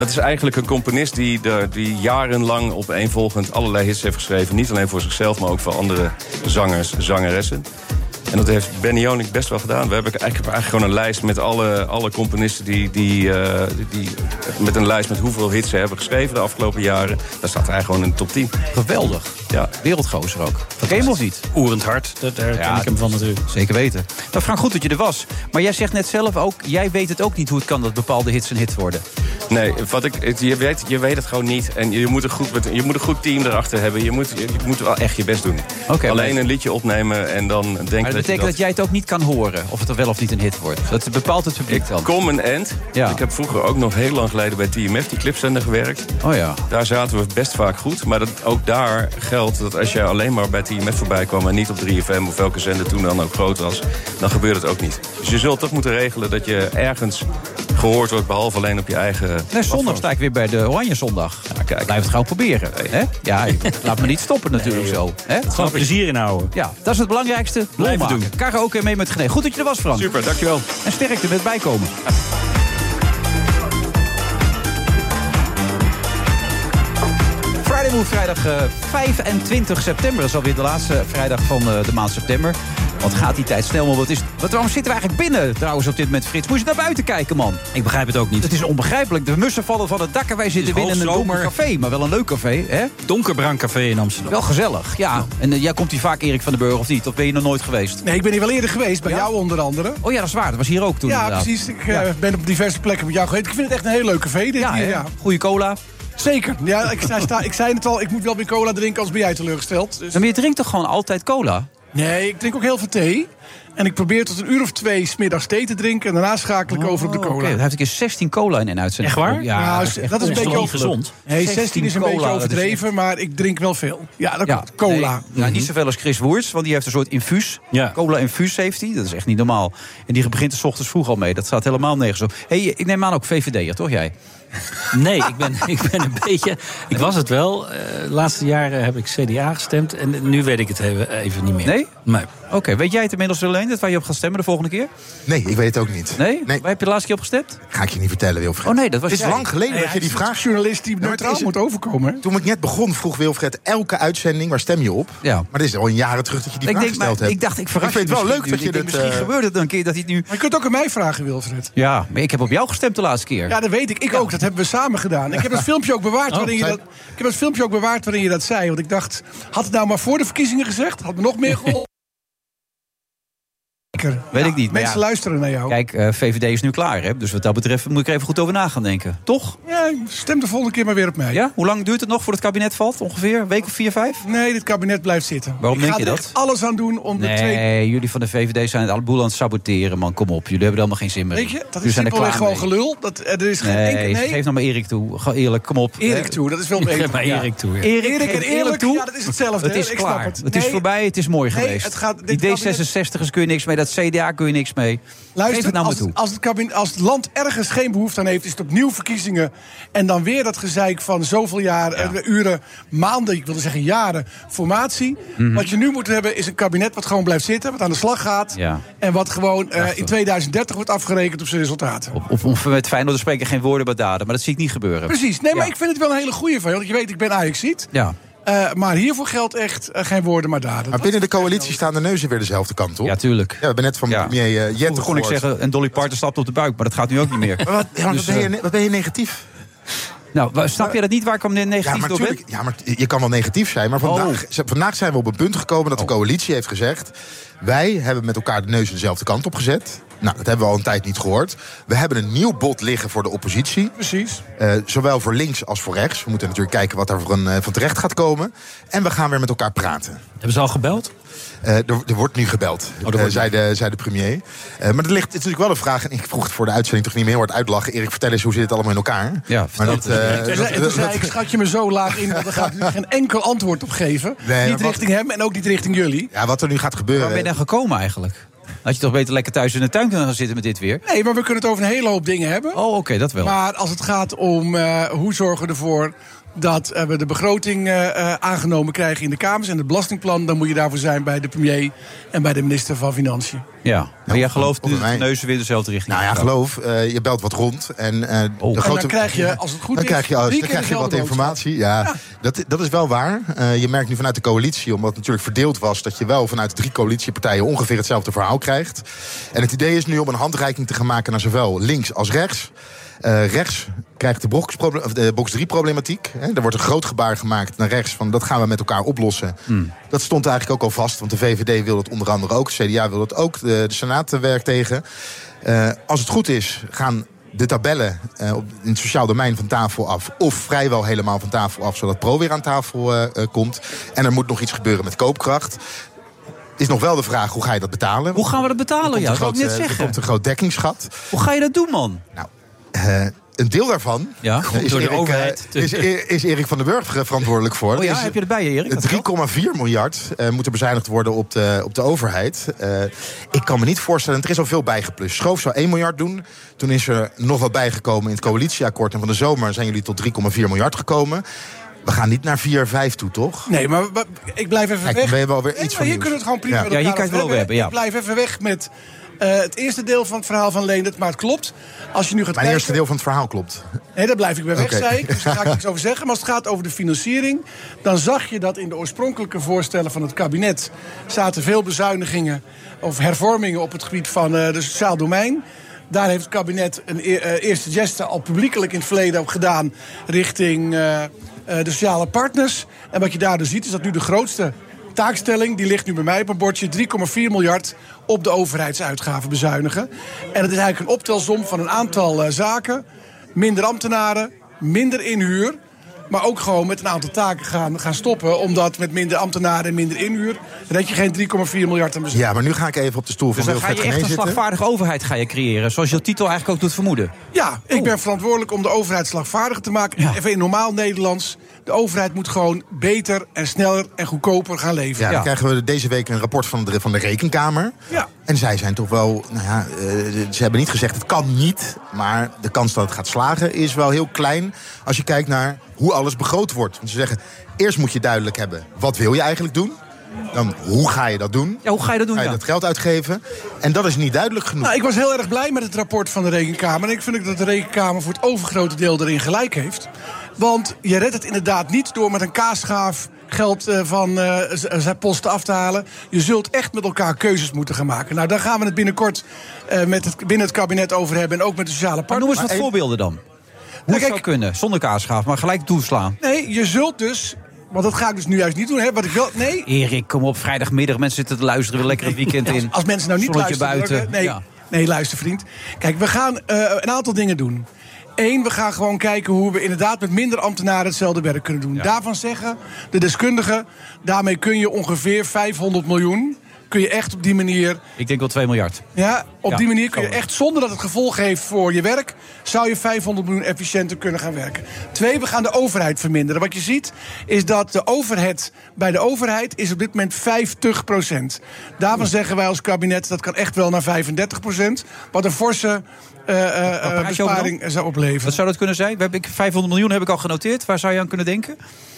Dat is eigenlijk een componist die jarenlang opeenvolgend allerlei hits heeft geschreven. Niet alleen voor zichzelf, maar ook voor andere zangers, zangeressen. En dat heeft Benny Jonick best wel gedaan. We hebben eigenlijk gewoon een lijst met alle componisten die met een lijst met hoeveel hits ze hebben geschreven de afgelopen jaren. Daar staat hij gewoon in de top 10. Geweldig. Ja. Wereldgozer ook. Ken je hem of niet? Oerend hard, daar ken ik hem van natuurlijk. Zeker weten. Nou Frank, goed dat je er was. Maar jij zegt net zelf ook, jij weet het ook niet hoe het kan dat bepaalde hits een hit worden. Nee, je weet het gewoon niet. En je moet een goed team erachter hebben. Je moet wel echt je best doen. Alleen een liedje opnemen en dan denken dat betekent dat jij het ook niet kan horen of het er wel of niet een hit wordt. Dat bepaalt het publiek dan. Kom een end. Ja. Ik heb vroeger ook nog heel lang geleden bij TMF, die clipzender, gewerkt. Oh ja. Daar zaten we best vaak goed. Maar ook daar geldt dat als je alleen maar bij TMF voorbij kwam en niet op 3FM of welke zender toen dan ook groot was, dan gebeurt het ook niet. Dus je zult toch moeten regelen dat je ergens gehoord wordt, behalve alleen op je eigen... Nee, zondag sta ik weer bij de Oranje Zondag. Ja, kijk. Blijf het gewoon proberen. Hè? Ja, laat me niet stoppen natuurlijk zo. Hè? Gewoon plezier inhouden. Ja, dat is het belangrijkste. Blijven doen. Karaoke mee met Gené. Goed dat je er was, Frank. Super, dankjewel. En sterkte met bijkomen. Friday Move, vrijdag 25 september. Dat is alweer de laatste vrijdag van de maand september. Want gaat die tijd snel, maar waarom zitten we eigenlijk binnen trouwens op dit moment, Frits? Moet je naar buiten kijken, man? Ik begrijp het ook niet. Het is onbegrijpelijk. De mussen vallen van het dak en wij zitten binnen in een donker café. Maar wel een leuk café, hè? Donkerbruin café in Amsterdam. Wel gezellig, ja. En jij komt hier vaak, Erik van den Burg, of niet? Of ben je nog nooit geweest? Nee, ik ben hier wel eerder geweest, bij jou onder andere. Oh ja, dat is waar. Dat was hier ook toen. Ja, inderdaad. precies. Ik ben op diverse plekken met jou geweest. Ik vind het echt een heel leuk café. Dit hier, ja. Goeie cola. Zeker. Ja, ik zei het al, ik moet wel meer cola drinken, als ben jij teleurgesteld. Dus... Maar je drinkt toch gewoon altijd cola? Nee, ik drink ook heel veel thee. En ik probeer tot 1 of 2 's middags thee te drinken. En daarna schakel ik over op de cola. Okay. Hij heeft een keer 16 cola in een uitzending. Echt waar? Ja, dat is een beetje gezond. Nee, 16 is een beetje overdreven, maar ik drink wel veel. Ja, dat komt. Cola. Nee, niet zoveel als Chris Woerts, want die heeft een soort infuus. Ja. Cola-infuus heeft hij. Dat is echt niet normaal. En die begint er 's ochtends vroeg al mee. Dat staat helemaal nergens op. Hey, ik neem aan ook VVD'er, toch jij? Nee, ik ben een beetje... Ik was het wel. De laatste jaren heb ik CDA gestemd. En nu weet ik het even niet meer. Nee? Nee. Oké, weet jij het inmiddels alleen, dat waar je op gaat stemmen de volgende keer? Nee, ik weet het ook niet. Nee? Waar heb je de laatste keer op gestemd? Ga ik je niet vertellen, Wilfred. Oh nee, dat was het is lang geleden dat je die vraag... journalist die neutraal moet overkomen. Toen ik net begon, vroeg Wilfred elke uitzending, waar stem je op? Ja. Maar het is al jaren terug dat je die vraag gesteld hebt. Ik dacht, ik verras je. Ik vind het wel leuk dat je dit... Misschien gebeurde het dan een keer dat hij het nu... Maar je kunt ook aan mij vragen, Wilfred. Ja, maar ik heb op jou gestemd de laatste keer. Ja, dat weet ik. Ik ook. Dat hebben we samen gedaan. Ik heb het filmpje ook bewaard waarin je dat zei. Want ik dacht, had het nou maar voor de verkiezingen gezegd? Had me nog meer geholpen. Weet ik niet. Mensen luisteren naar jou. Kijk, VVD is nu klaar, hè? Dus wat dat betreft moet ik er even goed over na gaan denken. Toch? Ja, stem de volgende keer maar weer op mij. Ja? Hoe lang duurt het nog voor het kabinet valt? Ongeveer een week of 4, 5? Nee, dit kabinet blijft zitten. Waarom denk je dat? Ik ga er alles aan doen om de twee... Nee, jullie van de VVD zijn het boel aan het saboteren, man. Kom op, jullie hebben er allemaal geen zin meer in. Weet je, dat is simpelweg gewoon gelul. Er is geen nee, geef nou maar Erik toe. Ga eerlijk, kom op. Erik toe, dat is veel beter. Geef maar Erik toe. Ja. Erik en eerlijk toe? Ja, dat is hetzelfde. Het is klaar. Het is voorbij, het is mooi geweest. Die D66'ers kun je niks mee, dat CDA kun je niks mee. Luister, als het land ergens geen behoefte aan heeft, is het opnieuw verkiezingen. En dan weer dat gezeik van zoveel jaar, uren, maanden, ik wilde zeggen jaren, formatie. Mm-hmm. Wat je nu moet hebben is een kabinet wat gewoon blijft zitten, wat aan de slag gaat. Ja. En wat gewoon in 2030 wordt afgerekend op zijn resultaten. Of met Feyenoord spreken geen woorden maar daden, maar dat zie ik niet gebeuren. Precies, nee, maar ik vind het wel een hele goeie van je. Want je weet, ik ben Ajaxiet. Ja. Maar hiervoor geldt echt geen woorden maar daden. Maar binnen de coalitie staan de neuzen weer dezelfde kant op. Ja, tuurlijk. Ja, we hebben net van premier Jette gehoord. Kon ik zeggen, en Dolly Parton stapt op de buik, maar dat gaat nu ook niet meer. Wat ben je negatief? Nou, snap je dat niet waar ik hem negatief door ben? Ja, maar je kan wel negatief zijn. Maar vandaag zijn we op een punt gekomen dat de coalitie heeft gezegd... wij hebben met elkaar de neus dezelfde kant op gezet. Nou, dat hebben we al een tijd niet gehoord. We hebben een nieuw bod liggen voor de oppositie. Precies. Zowel voor links als voor rechts. We moeten natuurlijk kijken wat daar van terecht gaat komen. En we gaan weer met elkaar praten. Hebben ze al gebeld? Er wordt nu gebeld, zei de premier. Maar er ligt natuurlijk wel een vraag... en ik vroeg het voor de uitzending toch niet meer hard uitlachen. Erik, vertel eens, hoe zit het allemaal in elkaar? Ja, toen zei ik, schat je me zo laag in... want daar ga ik geen enkel antwoord op geven. Nee, niet richting hem en ook niet richting jullie. Ja, wat er nu gaat gebeuren... Waar ben je dan gekomen eigenlijk? Had je toch beter lekker thuis in de tuin kunnen gaan zitten met dit weer? Nee, maar we kunnen het over een hele hoop dingen hebben. Oh, oké, dat wel. Maar als het gaat om hoe zorgen we ervoor dat we de begroting aangenomen krijgen in de Kamers en het belastingplan. Dan moet je daarvoor zijn bij de premier en bij de minister van Financiën. Ja, maar jij gelooft dat de neuzen weer dezelfde richting? Nou ja, geloof. Je belt wat rond. En dan krijg je, als het goed is, dan krijg je wat informatie. Ja. Dat is wel waar. Je merkt nu vanuit de coalitie, omdat het natuurlijk verdeeld was, dat je wel vanuit 3 coalitiepartijen ongeveer hetzelfde verhaal krijgt. En het idee is nu om een handreiking te gaan maken naar zowel links als rechts. Rechts krijgt de box 3 problematiek. Er wordt een groot gebaar gemaakt naar rechts van dat gaan we met elkaar oplossen. Dat stond eigenlijk ook al vast, want de VVD wil het onder andere ook. De CDA wil het ook. De Senaat werkt tegen. Als het goed is, gaan de tabellen in het sociaal domein van tafel af. Of vrijwel helemaal van tafel af, zodat Pro weer aan tafel komt. En er moet nog iets gebeuren met koopkracht. Is nog wel de vraag, hoe ga je dat betalen? Hoe gaan we dat betalen? Ja, dat wil ik net zeggen. Er komt een groot dekkingsgat. Hoe ga je dat doen, man? Nou, een deel daarvan is Erik van den Burg verantwoordelijk voor. Oh ja, heb je erbij, Erik? 3,4 miljard moet er bezuinigd worden op de overheid. Ik kan me niet voorstellen, er is al veel bijgeplust. Schoof zou 1 miljard doen. Toen is er nog wat bijgekomen in het coalitieakkoord. En van de zomer zijn jullie tot 3,4 miljard gekomen. We gaan niet naar 4, 5 toe, toch? Nee, maar ik blijf even weg. Dan ben je wel weer iets van hier kunnen we het gewoon prima met elkaar hier kan je het wel hebben. Ja. Ik blijf even weg met het eerste deel van het verhaal van Leendert. Maar het klopt. Als je nu gaat Mijn eerste deel van het verhaal klopt. Nee, daar blijf ik bij weg, zei ik. Dus daar ga ik niks over zeggen. Maar als het gaat over de financiering, dan zag je dat in de oorspronkelijke voorstellen van het kabinet zaten veel bezuinigingen of hervormingen op het gebied van de sociaal domein. Daar heeft het kabinet een eerste geste al publiekelijk in het verleden ook gedaan richting de sociale partners. En wat je daardoor ziet is dat nu de grootste taakstelling, die ligt nu bij mij op een bordje, 3,4 miljard op de overheidsuitgaven bezuinigen. En het is eigenlijk een optelsom van een aantal zaken. Minder ambtenaren, minder inhuur. Maar ook gewoon met een aantal taken gaan stoppen. Omdat met minder ambtenaren en minder inhuur red je geen 3,4 miljard aan bezuinigen. Ja, maar nu ga ik even op de stoel van Wilfred Genee zitten. Dus dan ga je echt een slagvaardige overheid creëren. Zoals je titel eigenlijk ook doet vermoeden. Ja, ik ben verantwoordelijk om de overheid slagvaardiger te maken. Ja. Even in normaal Nederlands. De overheid moet gewoon beter en sneller en goedkoper gaan leveren. Ja, dan krijgen we deze week een rapport van de Rekenkamer. Ja. En zij zijn toch wel, ze hebben niet gezegd het kan niet. Maar de kans dat het gaat slagen is wel heel klein. Als je kijkt naar hoe alles begroot wordt. Want ze zeggen, eerst moet je duidelijk hebben, wat wil je eigenlijk doen? Dan, hoe ga je dat doen? Ja, hoe ga je dat doen? Ga je dat geld uitgeven? En dat is niet duidelijk genoeg. Nou, ik was heel erg blij met het rapport van de Rekenkamer. En ik vind ook dat de Rekenkamer voor het overgrote deel erin gelijk heeft. Want je redt het inderdaad niet door met een kaasschaaf geld van zijn posten af te halen. Je zult echt met elkaar keuzes moeten gaan maken. Nou, daar gaan we het binnenkort binnen het kabinet over hebben. En ook met de sociale partners. Maar noem eens wat voorbeelden dan. Hoe het zou kunnen, zonder kaasschaaf, maar gelijk toeslaan. Nee, je zult dus, want dat ga ik dus nu juist niet doen. Hè, wat ik wil, nee. Erik, kom op, vrijdagmiddag, mensen zitten te luisteren, weer lekker het weekend in. Als mensen nou niet zonnetje luisteren. buiten. Nee, luister vriend. Kijk, we gaan een aantal dingen doen. 1, we gaan gewoon kijken hoe we inderdaad met minder ambtenaren hetzelfde werk kunnen doen. Ja. Daarvan zeggen de deskundigen, daarmee kun je ongeveer 500 miljoen... kun je echt op die manier... Ik denk wel 2 miljard. Ja, op die manier kun je echt, zonder dat het gevolg heeft voor je werk... zou je 500 miljoen efficiënter kunnen gaan werken. 2, we gaan de overheid verminderen. Wat je ziet, is dat de overhead bij de overheid is op dit moment 50%. Daarvan zeggen wij als kabinet, dat kan echt wel naar 35%. Wat een forse besparing zou opleveren. Wat zou dat kunnen zijn? 500 miljoen heb ik al genoteerd. Waar zou je aan kunnen denken?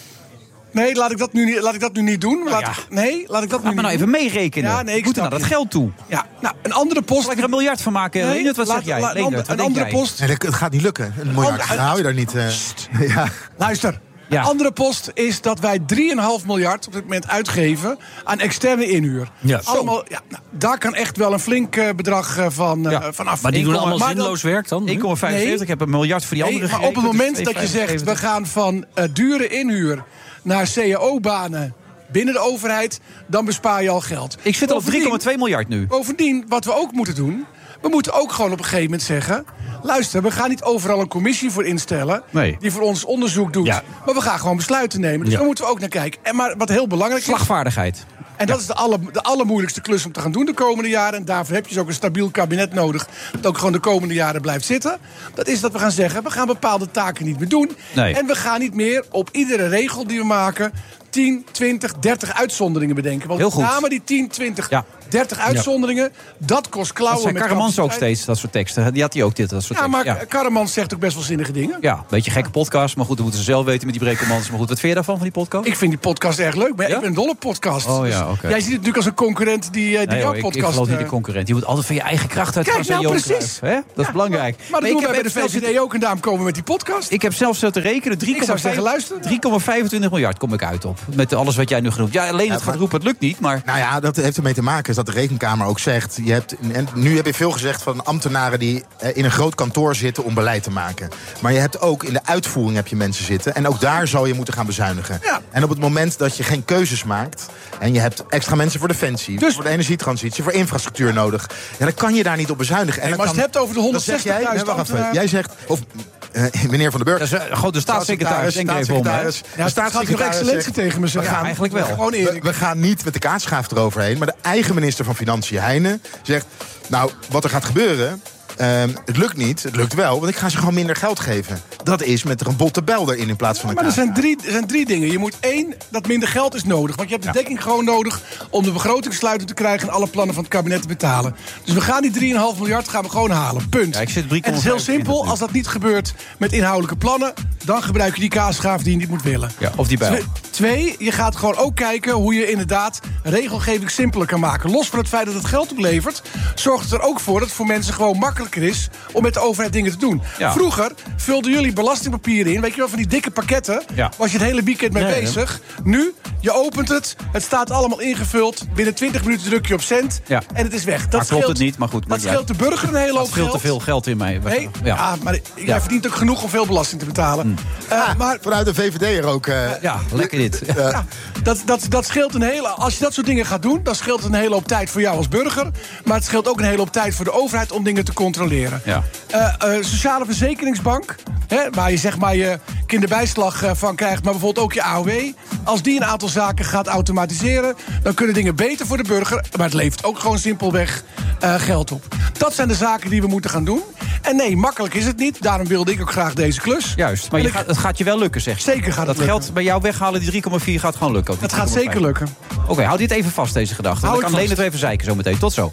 Nee, laat ik dat nu niet doen. Nou, laat ik dat nu maar nou even meerekenen. Ja, nee, ik moet er naar dat geld toe. Ja, nou, een andere post. Zal ik er een miljard van maken? Nee, wat zeg jij? Een andere post. Nee, het gaat niet lukken. Een miljard, dan hou je daar niet. Ja. Luister. Ja. Een andere post is dat wij 3,5 miljard op dit moment uitgeven aan externe inhuur. Ja. Allemaal, daar kan echt wel een flink bedrag van af. Maar die doen allemaal zinloos werk dan? 1,75, ik heb een miljard voor die andere maar op het moment dat je zegt, we gaan van dure inhuur naar cao-banen binnen de overheid, dan bespaar je al geld. Ik zit al op 3,2 miljard nu. Bovendien, wat we ook moeten doen, we moeten ook gewoon op een gegeven moment zeggen, luister, we gaan niet overal een commissie voor instellen die voor ons onderzoek doet. Ja. Maar we gaan gewoon besluiten nemen. Dus daar moeten we ook naar kijken. Maar wat heel belangrijk is, slagvaardigheid. En dat is de allermoeilijkste klus om te gaan doen de komende jaren. En daarvoor heb je dus ook een stabiel kabinet nodig, dat ook gewoon de komende jaren blijft zitten. Dat is dat we gaan zeggen, we gaan bepaalde taken niet meer doen. Nee. En we gaan niet meer op iedere regel die we maken 10, 20, 30 uitzonderingen bedenken. Want met name die 10, 20, 30 uitzonderingen. Dat kost klauwen. Dat zei Karremans ook steeds, dat soort teksten. Die had hij ook dat soort teksten. Maar Karremans zegt ook best wel zinnige dingen. Ja, een beetje gekke podcast. Maar goed, dan moeten ze zelf weten met die Brekelmans. Maar goed, wat vind je daarvan, van die podcast? Ik vind die podcast erg leuk. Maar ik ben een dolle podcast. Oh, ja, okay. Jij ziet het natuurlijk als een concurrent die jouw podcast... Ik geloof niet de concurrent. Je moet altijd van je eigen kracht uit. Kijk, nou precies. Hè? Dat is belangrijk. Maar dat doen wij bij de VVD ook. En daarom komen we met die podcast. Ik heb zelfs te rekenen. 3,25 miljard kom ik uit op. Met alles wat jij nu genoemd. Ja, alleen het gaat roepen, het lukt niet. Maar... Nou ja, dat heeft ermee te maken is dat de Rekenkamer ook zegt... Nu heb je veel gezegd van ambtenaren die in een groot kantoor zitten om beleid te maken. Maar je hebt ook in de uitvoering heb je mensen zitten. En ook daar zou je moeten gaan bezuinigen. Ja. En op het moment dat je geen keuzes maakt... en je hebt extra mensen voor defensie, voor de energietransitie... voor infrastructuur nodig, dan kan je daar niet op bezuinigen. En maar als je het hebt over de 160.000 ambtenaren... Jij zegt... meneer Van den Burg. Dat is gewoon de staatssecretaris. De staatssecretaris excellentie tegen me zeggen. Ja, eigenlijk wel. We gaan niet met de kaasschaaf eroverheen. Maar de eigen minister van Financiën, Heijnen, zegt... nou, wat er gaat gebeuren... het lukt niet, het lukt wel, want ik ga ze gewoon minder geld geven. Dat is met er een botte bel erin in plaats van een kaas. Maar er zijn drie dingen. Je moet dat minder geld is nodig. Want je hebt de dekking gewoon nodig om de begrotingssluiting te krijgen... en alle plannen van het kabinet te betalen. Dus we gaan die 3,5 miljard gaan we gewoon halen. Punt. Ja, en het is heel simpel. Als dat niet gebeurt met inhoudelijke plannen... dan gebruik je die kaasschaaf die je niet moet willen. Ja, of die bijl. 2, je gaat gewoon ook kijken hoe je inderdaad regelgeving simpeler kan maken. Los van het feit dat het geld oplevert... zorgt het er ook voor dat het voor mensen gewoon makkelijker is... om met de overheid dingen te doen. Ja. Vroeger vulden jullie belastingpapieren in. Weet je wel, van die dikke pakketten. Ja. Was je het hele weekend mee bezig. Nu, je opent het. Het staat allemaal ingevuld. Binnen 20 minuten druk je op cent. Ja. En het is weg. Dat klopt het niet, maar goed. Dat scheelt de burger een hele hoop geld. Dat scheelt te veel geld in mij. Nee, maar jij verdient ook genoeg om veel belasting te betalen. Maar vanuit de VVD er ook... lekker dit. Dat scheelt een hele... Als je dat soort dingen gaat doen, dan scheelt het een hele hoop tijd voor jou als burger. Maar het scheelt ook een hele hoop tijd voor de overheid om dingen te controleren. Ja. Sociale verzekeringsbank, waar je zeg maar je kinderbijslag van krijgt... maar bijvoorbeeld ook je AOW. Als die een aantal zaken gaat automatiseren... dan kunnen dingen beter voor de burger... maar het levert ook gewoon simpelweg geld op. Dat zijn de zaken die we moeten gaan doen. En nee, makkelijk is het niet. Daarom wilde ik ook graag deze klus. Juist, maar het gaat je wel lukken, zeg je. Zeker gaat het lukken. Dat geld bij jou weghalen, die 3,4 gaat gewoon lukken. Het gaat zeker lukken. Oké, houd dit even vast, deze gedachte. Dan kan Leen het even zeiken zo meteen. Tot zo.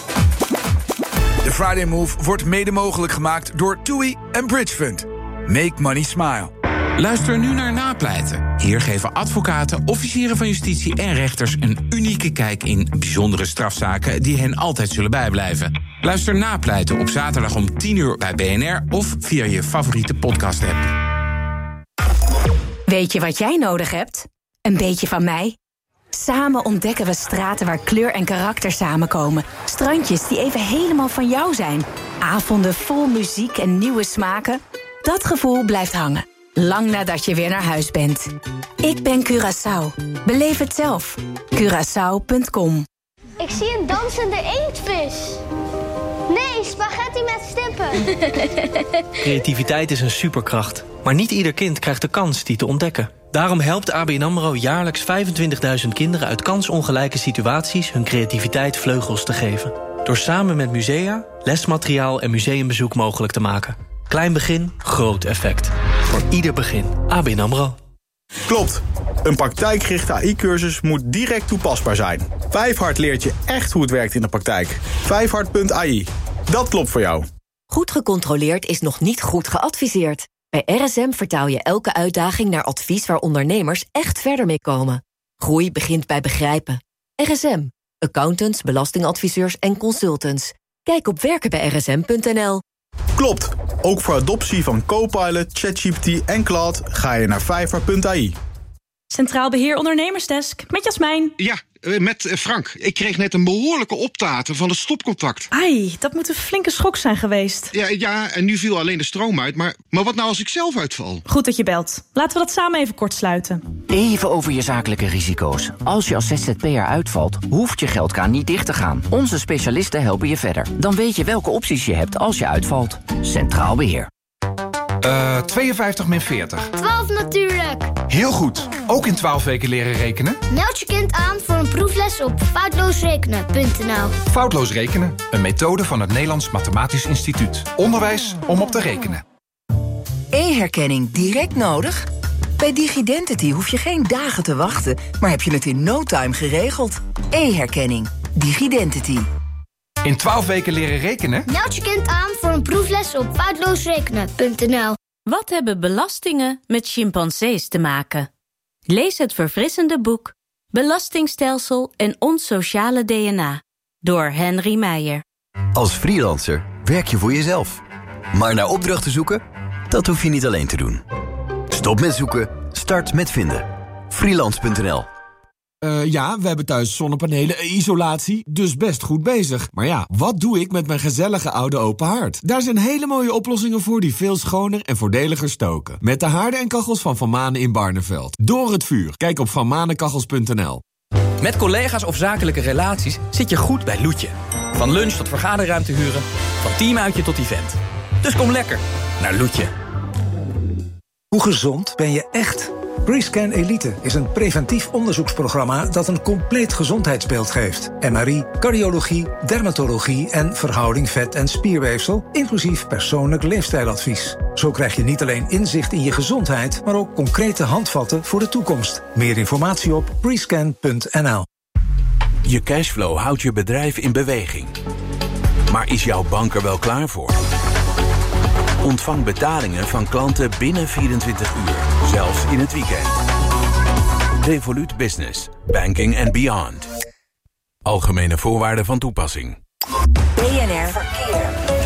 De Friday Move wordt mede mogelijk gemaakt door TUI en Bridge Fund. Make money smile. Luister nu naar Napleiten. Hier geven advocaten, officieren van justitie en rechters... een unieke kijk in bijzondere strafzaken die hen altijd zullen bijblijven. Luister Napleiten op zaterdag om 10:00 bij BNR... of via je favoriete podcast-app. Weet je wat jij nodig hebt? Een beetje van mij? Samen ontdekken we straten waar kleur en karakter samenkomen. Strandjes die even helemaal van jou zijn. Avonden vol muziek en nieuwe smaken. Dat gevoel blijft hangen. Lang nadat je weer naar huis bent. Ik ben Curaçao. Beleef het zelf. Curaçao.com. Ik zie een dansende inktvis. Nee, spaghetti met stippen. Creativiteit is een superkracht. Maar niet ieder kind krijgt de kans die te ontdekken. Daarom helpt ABN AMRO jaarlijks 25.000 kinderen uit kansongelijke situaties hun creativiteit vleugels te geven. Door samen met musea, lesmateriaal en museumbezoek mogelijk te maken. Klein begin, groot effect. Voor ieder begin. ABN AMRO. Klopt. Een praktijkgerichte AI-cursus moet direct toepasbaar zijn. Vijfhart leert je echt hoe het werkt in de praktijk. Vijfhart.ai. Dat klopt voor jou. Goed gecontroleerd is nog niet goed geadviseerd. Bij RSM vertaal je elke uitdaging naar advies waar ondernemers echt verder mee komen. Groei begint bij begrijpen. RSM. Accountants, belastingadviseurs en consultants. Kijk op werkenbijrsm.nl. Klopt. Ook voor adoptie van Copilot, ChatGPT en Claude ga je naar Vijfhart.ai. Centraal Beheer Ondernemersdesk, met Jasmijn. Ja, met Frank. Ik kreeg net een behoorlijke optater van het stopcontact. Ai, dat moet een flinke schok zijn geweest. Ja, en nu viel alleen de stroom uit. Maar wat nou als ik zelf uitval? Goed dat je belt. Laten we dat samen even kort sluiten. Even over je zakelijke risico's. Als je als ZZP'er uitvalt, hoeft je geldkraan niet dicht te gaan. Onze specialisten helpen je verder. Dan weet je welke opties je hebt als je uitvalt. Centraal Beheer. 52 min 40. 12 natuurlijk. Heel goed. Ook in 12 weken leren rekenen? Meld je kind aan voor een proefles op foutloosrekenen.nl. Foutloos rekenen, een methode van het Nederlands Mathematisch Instituut. Onderwijs om op te rekenen. E-herkenning direct nodig? Bij DigiDentity hoef je geen dagen te wachten, maar heb je het in no time geregeld. E-herkenning. Digidentity. In 12 weken leren rekenen? Meld je kind aan voor een proefles op foutloosrekenen.nl. Wat hebben belastingen met chimpansees te maken? Lees het verfrissende boek Belastingstelsel en ons sociale DNA door Henry Meijer. Als freelancer werk je voor jezelf. Maar naar opdrachten zoeken, dat hoef je niet alleen te doen. Stop met zoeken, start met vinden. Freelance.nl. Ja, we hebben thuis zonnepanelen, isolatie, dus best goed bezig. Maar ja, wat doe ik met mijn gezellige oude open haard? Daar zijn hele mooie oplossingen voor die veel schoner en voordeliger stoken. Met de haarden en kachels van Van Manen in Barneveld. Door het vuur. Kijk op vanmanenkachels.nl. Met collega's of zakelijke relaties zit je goed bij Loetje. Van lunch tot vergaderruimte huren, van teamuitje tot event. Dus kom lekker naar Loetje. Hoe gezond ben je echt? Prescan Elite is een preventief onderzoeksprogramma dat een compleet gezondheidsbeeld geeft. MRI, cardiologie, dermatologie en verhouding vet- en spierweefsel, inclusief persoonlijk leefstijladvies. Zo krijg je niet alleen inzicht in je gezondheid, maar ook concrete handvatten voor de toekomst. Meer informatie op prescan.nl. Je cashflow houdt je bedrijf in beweging. Maar is jouw bank er wel klaar voor? Ontvang betalingen van klanten binnen 24 uur, zelfs in het weekend. Revolut Business, banking and beyond. Algemene voorwaarden van toepassing. BNR Verkeer.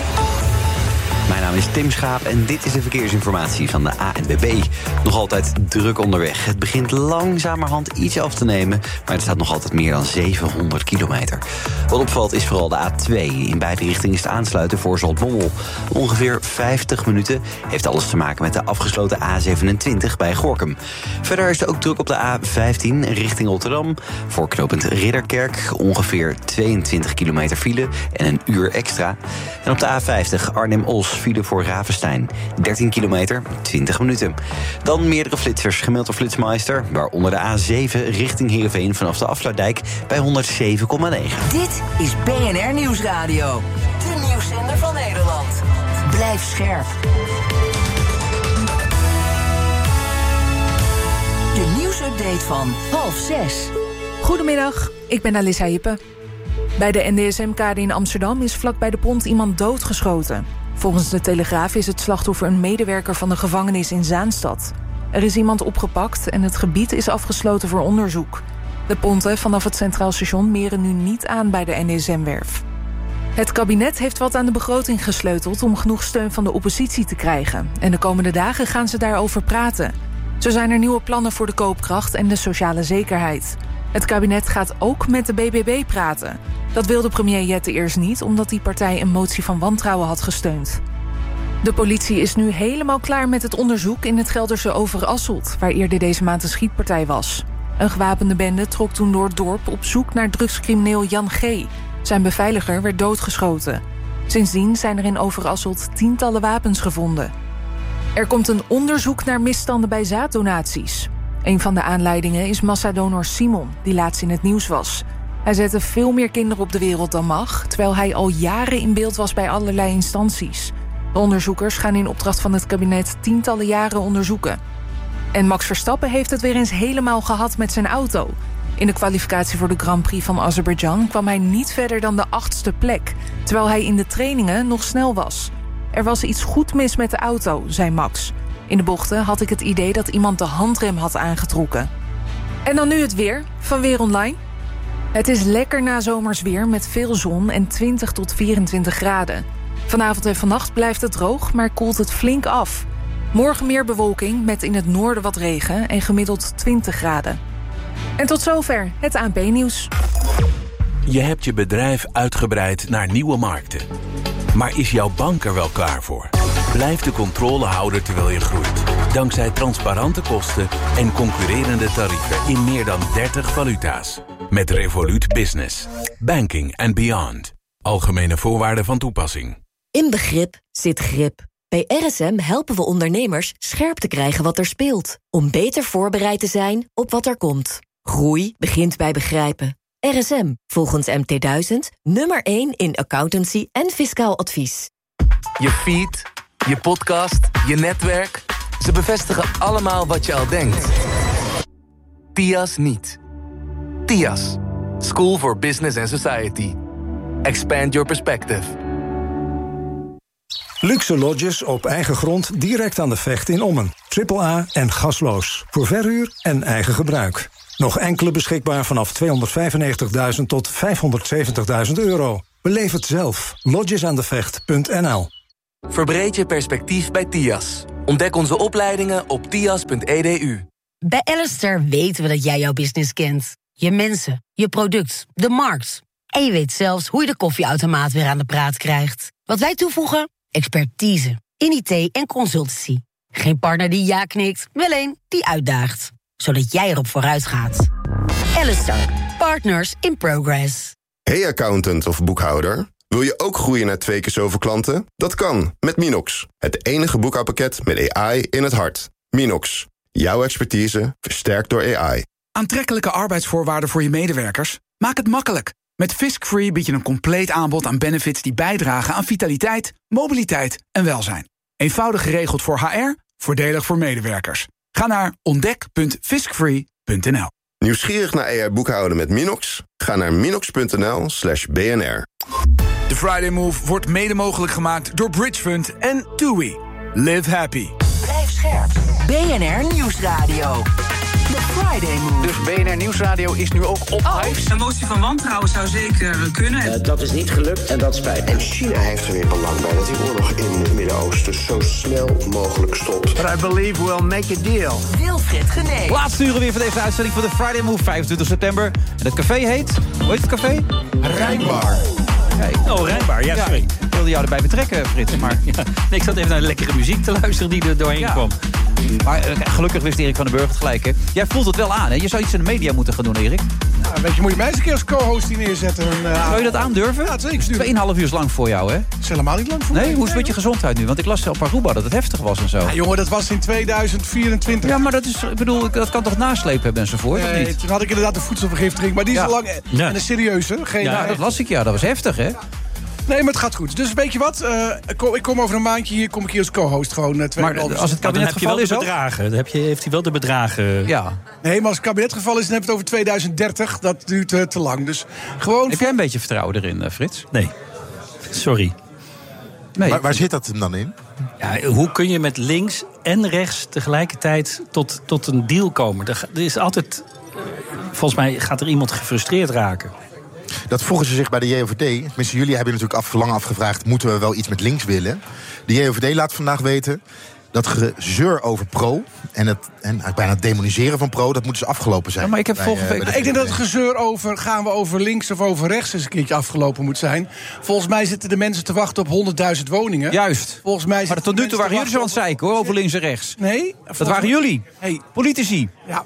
Mijn naam is Tim Schaap en dit is de verkeersinformatie van de ANWB. Nog altijd druk onderweg. Het begint langzamerhand iets af te nemen, maar er staat nog altijd meer dan 700 kilometer. Wat opvalt is vooral de A2. In beide richtingen is het aansluiten voor Zaltbommel. Ongeveer 50 minuten heeft alles te maken met de afgesloten A27 bij Gorinchem. Verder is er ook druk op de A15 richting Rotterdam. Voor knooppunt Ridderkerk ongeveer 22 kilometer file en een uur extra. En op de A50 Arnhem-Os file voor Ravenstein. 13 kilometer, 20 minuten. Dan meerdere flitsers gemeld door Flitsmeister, waaronder de A7 richting Heerenveen vanaf de Afsluitdijk bij 107,9. Dit is BNR Nieuwsradio. De nieuwszender van Nederland. Blijf scherp. De nieuwsupdate van 5:30. Goedemiddag, ik ben Alissa Hippe. Bij de NDSM-kade in Amsterdam is vlakbij de pont iemand doodgeschoten. Volgens de Telegraaf is het slachtoffer een medewerker van de gevangenis in Zaanstad. Er is iemand opgepakt en het gebied is afgesloten voor onderzoek. De ponten vanaf het Centraal Station meren nu niet aan bij de NDSM-werf. Het kabinet heeft wat aan de begroting gesleuteld om genoeg steun van de oppositie te krijgen. En de komende dagen gaan ze daarover praten. Zo zijn er nieuwe plannen voor de koopkracht en de sociale zekerheid. Het kabinet gaat ook met de BBB praten. Dat wilde premier Jette eerst niet, omdat die partij een motie van wantrouwen had gesteund. De politie is nu helemaal klaar met het onderzoek in het Gelderse Overasselt, waar eerder deze maand een schietpartij was. Een gewapende bende trok toen door het dorp op zoek naar drugscrimineel Jan G. Zijn beveiliger werd doodgeschoten. Sindsdien zijn er in Overasselt tientallen wapens gevonden. Er komt een onderzoek naar misstanden bij zaaddonaties. Een van de aanleidingen is massadonor Simon, die laatst in het nieuws was. Hij zette veel meer kinderen op de wereld dan mag, terwijl hij al jaren in beeld was bij allerlei instanties. De onderzoekers gaan in opdracht van het kabinet tientallen jaren onderzoeken. En Max Verstappen heeft het weer eens helemaal gehad met zijn auto. In de kwalificatie voor de Grand Prix van Azerbeidzjan kwam hij niet verder dan de 8e plek, terwijl hij in de trainingen nog snel was. Er was iets goed mis met de auto, zei Max. In de bochten had ik het idee dat iemand de handrem had aangetrokken. En dan nu het weer, van Weer Online. Het is lekker nazomers weer met veel zon en 20 tot 24 graden. Vanavond en vannacht blijft het droog, maar koelt het flink af. Morgen meer bewolking met in het noorden wat regen en gemiddeld 20 graden. En tot zover het ANP-nieuws. Je hebt je bedrijf uitgebreid naar nieuwe markten. Maar is jouw bank er wel klaar voor? Blijf de controle houden terwijl je groeit. Dankzij transparante kosten en concurrerende tarieven in meer dan 30 valuta's. Met Revolut Business. Banking and beyond. Algemene voorwaarden van toepassing. In begrip zit grip. Bij RSM helpen we ondernemers scherp te krijgen wat er speelt. Om beter voorbereid te zijn op wat er komt. Groei begint bij begrijpen. RSM, volgens MT1000, nummer 1 in accountancy en fiscaal advies. Je feed, je podcast, je netwerk. Ze bevestigen allemaal wat je al denkt. TIAS niet. TIAS. School for Business and Society. Expand your perspective. Luxe lodges op eigen grond direct aan de Vecht in Ommen. AAA en gasloos. Voor verhuur en eigen gebruik. Nog enkele beschikbaar vanaf 295.000 tot 570.000 euro. Beleef het zelf. Lodgesaandevecht.nl. Verbreed je perspectief bij TIAS. Ontdek onze opleidingen op tias.edu. Bij Alistair weten we dat jij jouw business kent. Je mensen, je product, de markt. En je weet zelfs hoe je de koffieautomaat weer aan de praat krijgt. Wat wij toevoegen? Expertise. In IT en consultancy. Geen partner die ja knikt, wel een die uitdaagt. Zodat jij erop vooruit gaat. Alistair. Partners in progress. Hey accountant of boekhouder. Wil je ook groeien naar 2 keer zoveel klanten? Dat kan, met Minox. Het enige boekhoudpakket met AI in het hart. Minox. Jouw expertise versterkt door AI. Aantrekkelijke arbeidsvoorwaarden voor je medewerkers? Maak het makkelijk. Met Fisk-Free bied je een compleet aanbod aan benefits die bijdragen aan vitaliteit, mobiliteit en welzijn. Eenvoudig geregeld voor HR, voordelig voor medewerkers. Ga naar ontdek.fiskfree.nl. Nieuwsgierig naar AI boekhouden met Minox? Ga naar minox.nl/BNR. De Friday Move wordt mede mogelijk gemaakt door Bridge Fund en TUI. Live happy. Blijf scherp. BNR Nieuwsradio. The Friday Move. Dus BNR Nieuwsradio is nu ook op hype. Een motie van wantrouwen zou zeker kunnen. Dat is niet gelukt en dat spijt. En China heeft er weer belang bij dat die oorlog in het Midden-Oosten zo snel mogelijk stopt. But I believe we'll make a deal. Wilfried Genee. Laatste uren weer van deze uitzending van de Friday Move, 25 september. En het café heet, hoe heet het café? Rijnbar. Rijnbar, ja, sorry. Ik wilde jou erbij betrekken, Frits, maar... Ja, nee, ik zat even naar de lekkere muziek te luisteren die er doorheen kwam. Maar gelukkig wist Erik van den Burg het gelijk, hè? Jij voelt het wel aan, hè? Je zou iets in de media moeten gaan doen, Erik. Nou, weet je, moet je mij eens een keer als co-host hier neerzetten. Zou je dat aandurven? Ja, zeker. 2,5 uur is lang voor jou, hè? Dat is helemaal niet lang voor Nee, hoe is het met je gezondheid nu? Want ik las op Aruba dat het heftig was en zo. Ja, jongen, dat was in 2024. Ja, maar dat is, ik bedoel, dat kan toch naslepen hebben enzovoort, of niet? Toen had ik inderdaad een voedselvergiftiging, maar die is lang en een serieuze. Ja, dat las ik, ja. Dat was heftig, hè? Nee, maar het gaat goed. Dus weet je wat? Ik kom over een maandje hier, kom ik hier als co-host gewoon. Maar als het kabinetgeval is ook? Heeft hij wel de bedragen? Ja. Nee, maar als het kabinetgeval is, dan heb je het over 2030. Dat duurt te lang. Dus gewoon... Heb jij een beetje vertrouwen erin, Frits? Nee. Sorry. Nee. Waar zit dat hem dan in? Ja, hoe kun je met links en rechts tegelijkertijd tot een deal komen? Er is altijd... Volgens mij gaat er iemand gefrustreerd raken. Dat vroegen ze zich bij de JOVD. Tenminste, jullie hebben natuurlijk lang afgevraagd... moeten we wel iets met links willen? De JOVD laat vandaag weten... dat gezeur over pro en bijna het demoniseren van pro... dat moet dus afgelopen zijn. Ja, maar ik heb ik denk dat het gezeur over... gaan we over links of over rechts eens een keertje afgelopen moet zijn. Volgens mij zitten de mensen te wachten op 100.000 woningen. Juist. Volgens mij maar tot nu toe waren jullie zo aan het zeiken, hoor, over links en rechts. Nee. Dat waren jullie. Hey. Politici. Ja.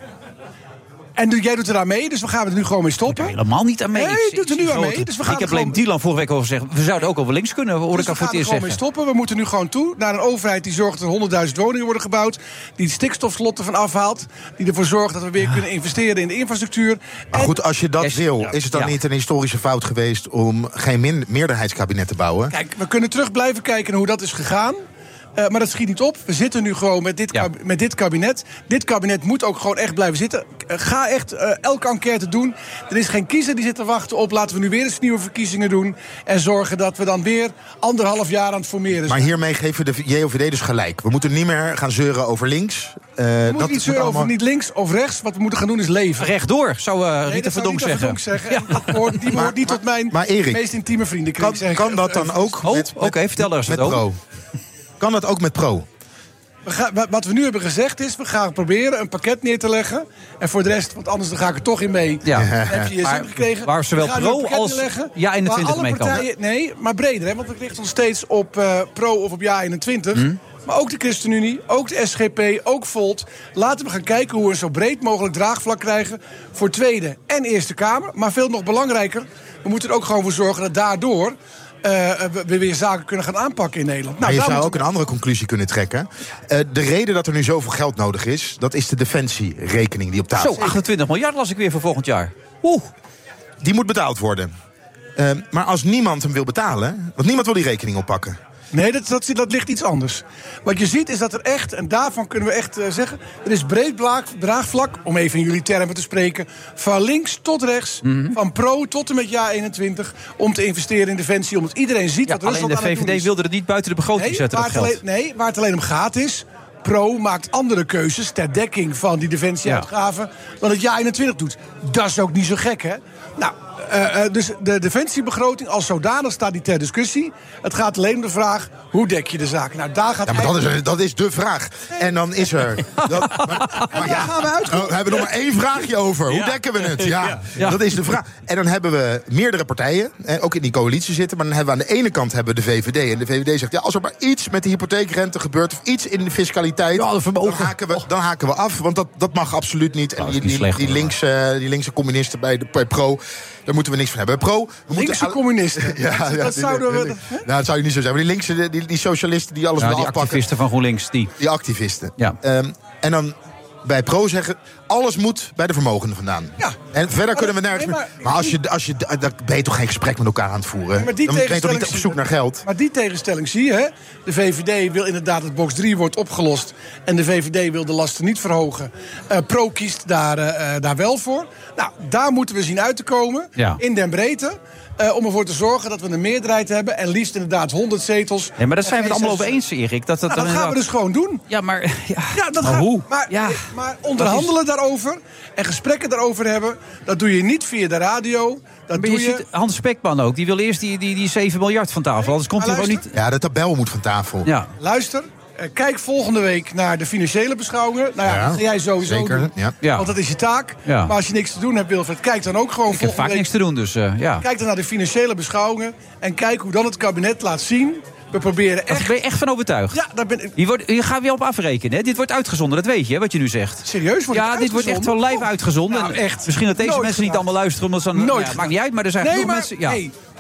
En jij doet er aan mee, dus we gaan er nu gewoon mee stoppen. Ik helemaal niet aan mee. Nee, je doet er nu aan mee. Dus ik heb alleen Dylan vorige week over gezegd... we zouden ook over links kunnen, hoor ik al voor het eerst zeggen. We gaan er gewoon mee stoppen. We moeten nu gewoon toe naar een overheid die zorgt dat er 100.000 woningen worden gebouwd. Die de stikstofslotten van afhaalt. Die ervoor zorgt dat we weer kunnen investeren in de infrastructuur. Maar goed, als je dat wil, is het dan niet een historische fout geweest... om geen meerderheidskabinet te bouwen? Kijk, we kunnen terug blijven kijken naar hoe dat is gegaan. Maar dat schiet niet op. We zitten nu gewoon met dit kabinet. Dit kabinet moet ook gewoon echt blijven zitten. Ga echt elke enquête doen. Er is geen kiezer die zit te wachten op... laten we nu weer eens nieuwe verkiezingen doen... en zorgen dat we dan weer 1,5 jaar aan het formeren zijn. Maar hiermee geven de JOVD dus gelijk. We moeten niet meer gaan zeuren over links. We moeten niet zeuren over niet links of rechts. Wat we moeten gaan doen is leven. Rechtdoor, zou Rita Verdonk zeggen. Ja. Die hoort niet tot mijn meest intieme vriendenkring. Kan dat dan ook Oké, vertel eens met pro? Kan dat ook met pro? Wat we nu hebben gezegd is, we gaan proberen een pakket neer te leggen. En voor de rest, want anders dan ga ik er toch in mee. Ja. Dan heb je je zin gekregen. Waar zowel pro als Ja21 mee kan. Nee, maar breder. Hè, want we richten ons steeds op pro of op Ja21. Maar ook de ChristenUnie, ook de SGP, ook Volt. Laten we gaan kijken hoe we een zo breed mogelijk draagvlak krijgen... voor Tweede en Eerste Kamer. Maar veel nog belangrijker, we moeten er ook gewoon voor zorgen dat daardoor... we weer zaken kunnen gaan aanpakken in Nederland. Maar je zou ook een andere conclusie kunnen trekken. De reden dat er nu zoveel geld nodig is... dat is de defensierekening die op tafel is. Zo, 28 miljard las ik weer voor volgend jaar. Die moet betaald worden. Maar als niemand hem wil betalen... want niemand wil die rekening oppakken... Nee, dat ligt iets anders. Wat je ziet is dat er echt, en daarvan kunnen we echt zeggen... er is breed draagvlak, om even in jullie termen te spreken... van links tot rechts, van pro tot en met jaar 21... om te investeren in defensie, omdat iedereen ziet wat Rusland aan het doen is. Alleen de VVD wilde het niet buiten de begroting zetten, dat geld. Waar het alleen om gaat is... Pro maakt andere keuzes ter dekking van die defensieuitgaven... dan het jaar 21 doet. Dat is ook niet zo gek, hè? Nou, dus de defensiebegroting als zodanig staat niet ter discussie. Het gaat alleen om de vraag, hoe dek je de zaak? Nou, daar gaat dat is de vraag. En dan is er... we hebben nog maar 1 vraagje over. Hoe dekken we het? Ja, dat is de vraag. En dan hebben we meerdere partijen, ook in die coalitie zitten... maar dan hebben we aan de ene kant hebben we de VVD. En de VVD zegt, als er maar iets met de hypotheekrente gebeurt... of iets in de fiscaliteit, dan haken we af. Want dat mag absoluut niet. En die linkse communisten bij Pro... daar moeten we niks van hebben. Pro, linkse communisten. Dat zouden we... dat zou je niet zo zeggen. Maar die linkse, die socialisten die alles willen die afpakken. Activisten van GroenLinks. Die activisten. Ja. En dan bij Pro zeggen, alles moet bij de vermogenden vandaan. Ja. En verder kunnen we nergens meer. Maar dan ben je toch geen gesprek met elkaar aan het voeren? Dan ben je toch niet op zoek naar geld? Maar die tegenstelling zie je, hè? De VVD wil inderdaad dat box 3 wordt opgelost. En de VVD wil de lasten niet verhogen. Pro kiest daar wel voor. Nou, daar moeten we zien uit te komen. Ja. In den breedte. Om ervoor te zorgen dat we een meerderheid hebben. En liefst inderdaad 100 zetels. Ja, maar daar zijn we het allemaal over eens, Erik. Dat gaan we dus gewoon doen. Ja, maar... hoe? Maar onderhandelen daarover en gesprekken daarover hebben... dat doe je niet via de radio. Dat doe je ziet Hans Spekman ook. Die wil eerst die 7 miljard van tafel. Anders komt hij gewoon niet... Ja, de tabel moet van tafel. Ja. Luister. Kijk volgende week naar de financiële beschouwingen. Nou ja, dat ga jij sowieso zeker doen. Ja. Want dat is je taak. Ja. Maar als je niks te doen hebt, Wilfred, kijk dan ook gewoon volgende week. Ik heb vaak niks te doen, dus ja. Kijk dan naar de financiële beschouwingen. En kijk hoe dan het kabinet laat zien. We proberen echt... Daar ben je echt van overtuigd? Ja, daar ben ik... Hier gaan we weer op afrekenen, hè? Dit wordt uitgezonden, dat weet je, hè, wat je nu zegt. Serieus? Dit wordt echt wel live uitgezonden. Nou, echt. Misschien dat deze mensen niet allemaal luisteren. Omdat ze dan, maakt niet uit, maar er zijn genoeg mensen... Ja.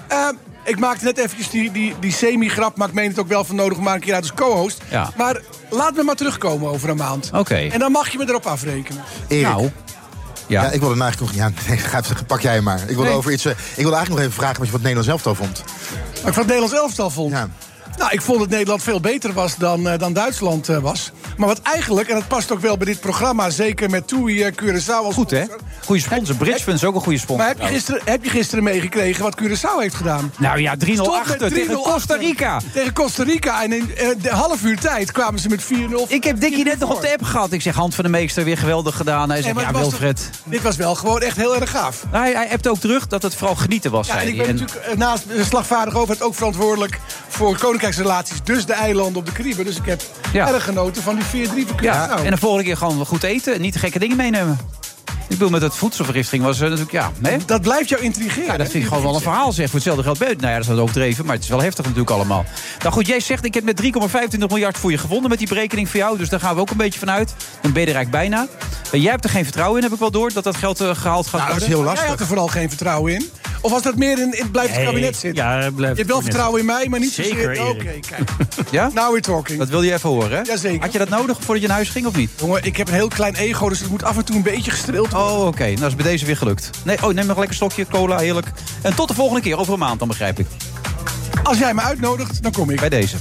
Ik maakte net eventjes die semi-grap, maar ik meen het ook wel van nodig om maar een keer uit als co-host. Ja. Maar laat me maar terugkomen over een maand. Oké. En dan mag je me erop afrekenen. Erik. Nou. Ja, ik wilde eigenlijk nog... pak jij maar. Ik wilde eigenlijk nog even vragen wat je van het Nederlands elftal vond. Wat ik van het Nederlands elftal vond? Ja. Nou, ik vond dat Nederland veel beter was dan Duitsland was. Maar wat eigenlijk, en dat past ook wel bij dit programma... zeker met TUI Curaçao als goed, hè? Goeie sponsor. Bridge Fund is ook een goede sponsor. Maar heb je gisteren meegekregen wat Curaçao heeft gedaan? Nou ja, 3-0 achter tegen Costa Rica. Tegen Costa Rica. En in de half uur tijd kwamen ze met 4-0. Ik heb Dickie net nog op de app gehad. Ik zeg, Hand van de Meester, weer geweldig gedaan. Hij zegt, Wilfred. Dit was wel gewoon echt heel erg gaaf. Nou, hij hebt ook terug dat het vooral genieten was. Ja, en ik ben natuurlijk naast de slagvaardig overheid ook verantwoordelijk... voor koninkrijksrelaties, dus de eilanden op de Cariben. Dus ik heb erg genoten van die 4-3 van Curaçao. Ja, en de volgende keer gewoon goed eten en niet de gekke dingen meenemen. Ik bedoel, met het voedselvergiftiging was natuurlijk, hè? Dat blijft jou intrigeren. Ja, dat vind ik gewoon wel een verhaal, zeg. Voor hetzelfde geld beut. Nou ja, dat is wat overdreven, maar het is wel heftig natuurlijk allemaal. Nou goed, jij zegt, ik heb met 3,25 miljard voor je gevonden met die berekening voor jou. Dus daar gaan we ook een beetje vanuit. Dan ben je er eigenlijk bijna. Jij hebt er geen vertrouwen in, heb ik wel door, dat geld gehaald gaat worden. Dat is heel lastig. Jij hebt er vooral geen vertrouwen in. Of was dat meer in blijft het kabinet zitten? Ja, je hebt wel vertrouwen in mij, maar niet zeker. Oké, kijk. Ja? Now we're talking. Dat wil je even horen, hè? Jazeker. Had je dat nodig voordat je naar huis ging, of niet? Jongen, ik heb een heel klein ego, dus het moet af en toe een beetje gestreeld worden. Oh, oké. Nou is bij deze weer gelukt. Nee, neem nog een lekker stokje, cola, heerlijk. En tot de volgende keer, over een maand dan, begrijp ik. Als jij me uitnodigt, dan kom ik. Bij deze.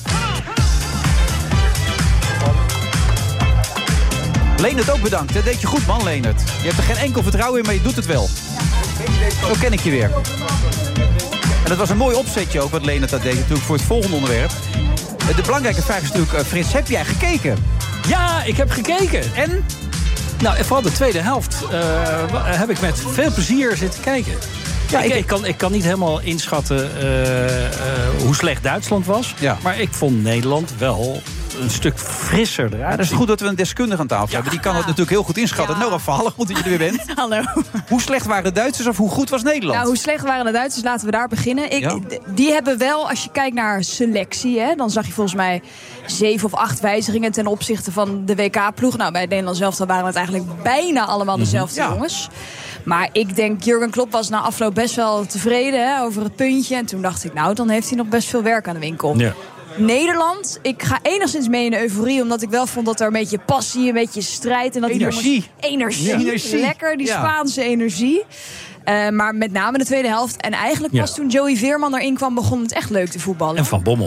Leendert ook bedankt. Dat deed je goed, man, Leendert. Je hebt er geen enkel vertrouwen in, maar je doet het wel. Zo ken ik je weer. En dat was een mooi opzetje ook, wat Leendert dat deed, natuurlijk voor het volgende onderwerp. De belangrijke vraag is natuurlijk, Frits, heb jij gekeken? Ja, ik heb gekeken. En? Nou, vooral de tweede helft heb ik met veel plezier zitten kijken. Ja, ik kan niet helemaal inschatten hoe slecht Duitsland was. Ja. Maar ik vond Nederland wel een stuk frisser eruit. Ja, dat is goed dat we een deskundige aan tafel hebben. Die kan het natuurlijk heel goed inschatten. Ja. Nora Verhallen, goed dat je er weer bent. Hallo. Hoe slecht waren de Duitsers of hoe goed was Nederland? Nou, hoe slecht waren de Duitsers? Laten we daar beginnen. Die hebben wel, als je kijkt naar selectie... Hè, dan zag je volgens mij 7 of 8 wijzigingen ten opzichte van de WK-ploeg. Nou, bij Nederland zelf waren het eigenlijk bijna allemaal dezelfde jongens. Maar ik denk, Jurgen Klopp was na afloop best wel tevreden over het puntje. En toen dacht ik, nou, dan heeft hij nog best veel werk aan de winkel. Ja. Nederland, ik ga enigszins mee in de euforie... omdat ik wel vond dat er een beetje passie, een beetje strijd... en dat energie. Energie. Lekker, die Spaanse energie. Maar met name de tweede helft. En eigenlijk pas toen Joey Veerman erin kwam... begon het echt leuk te voetballen. En Van Bommel.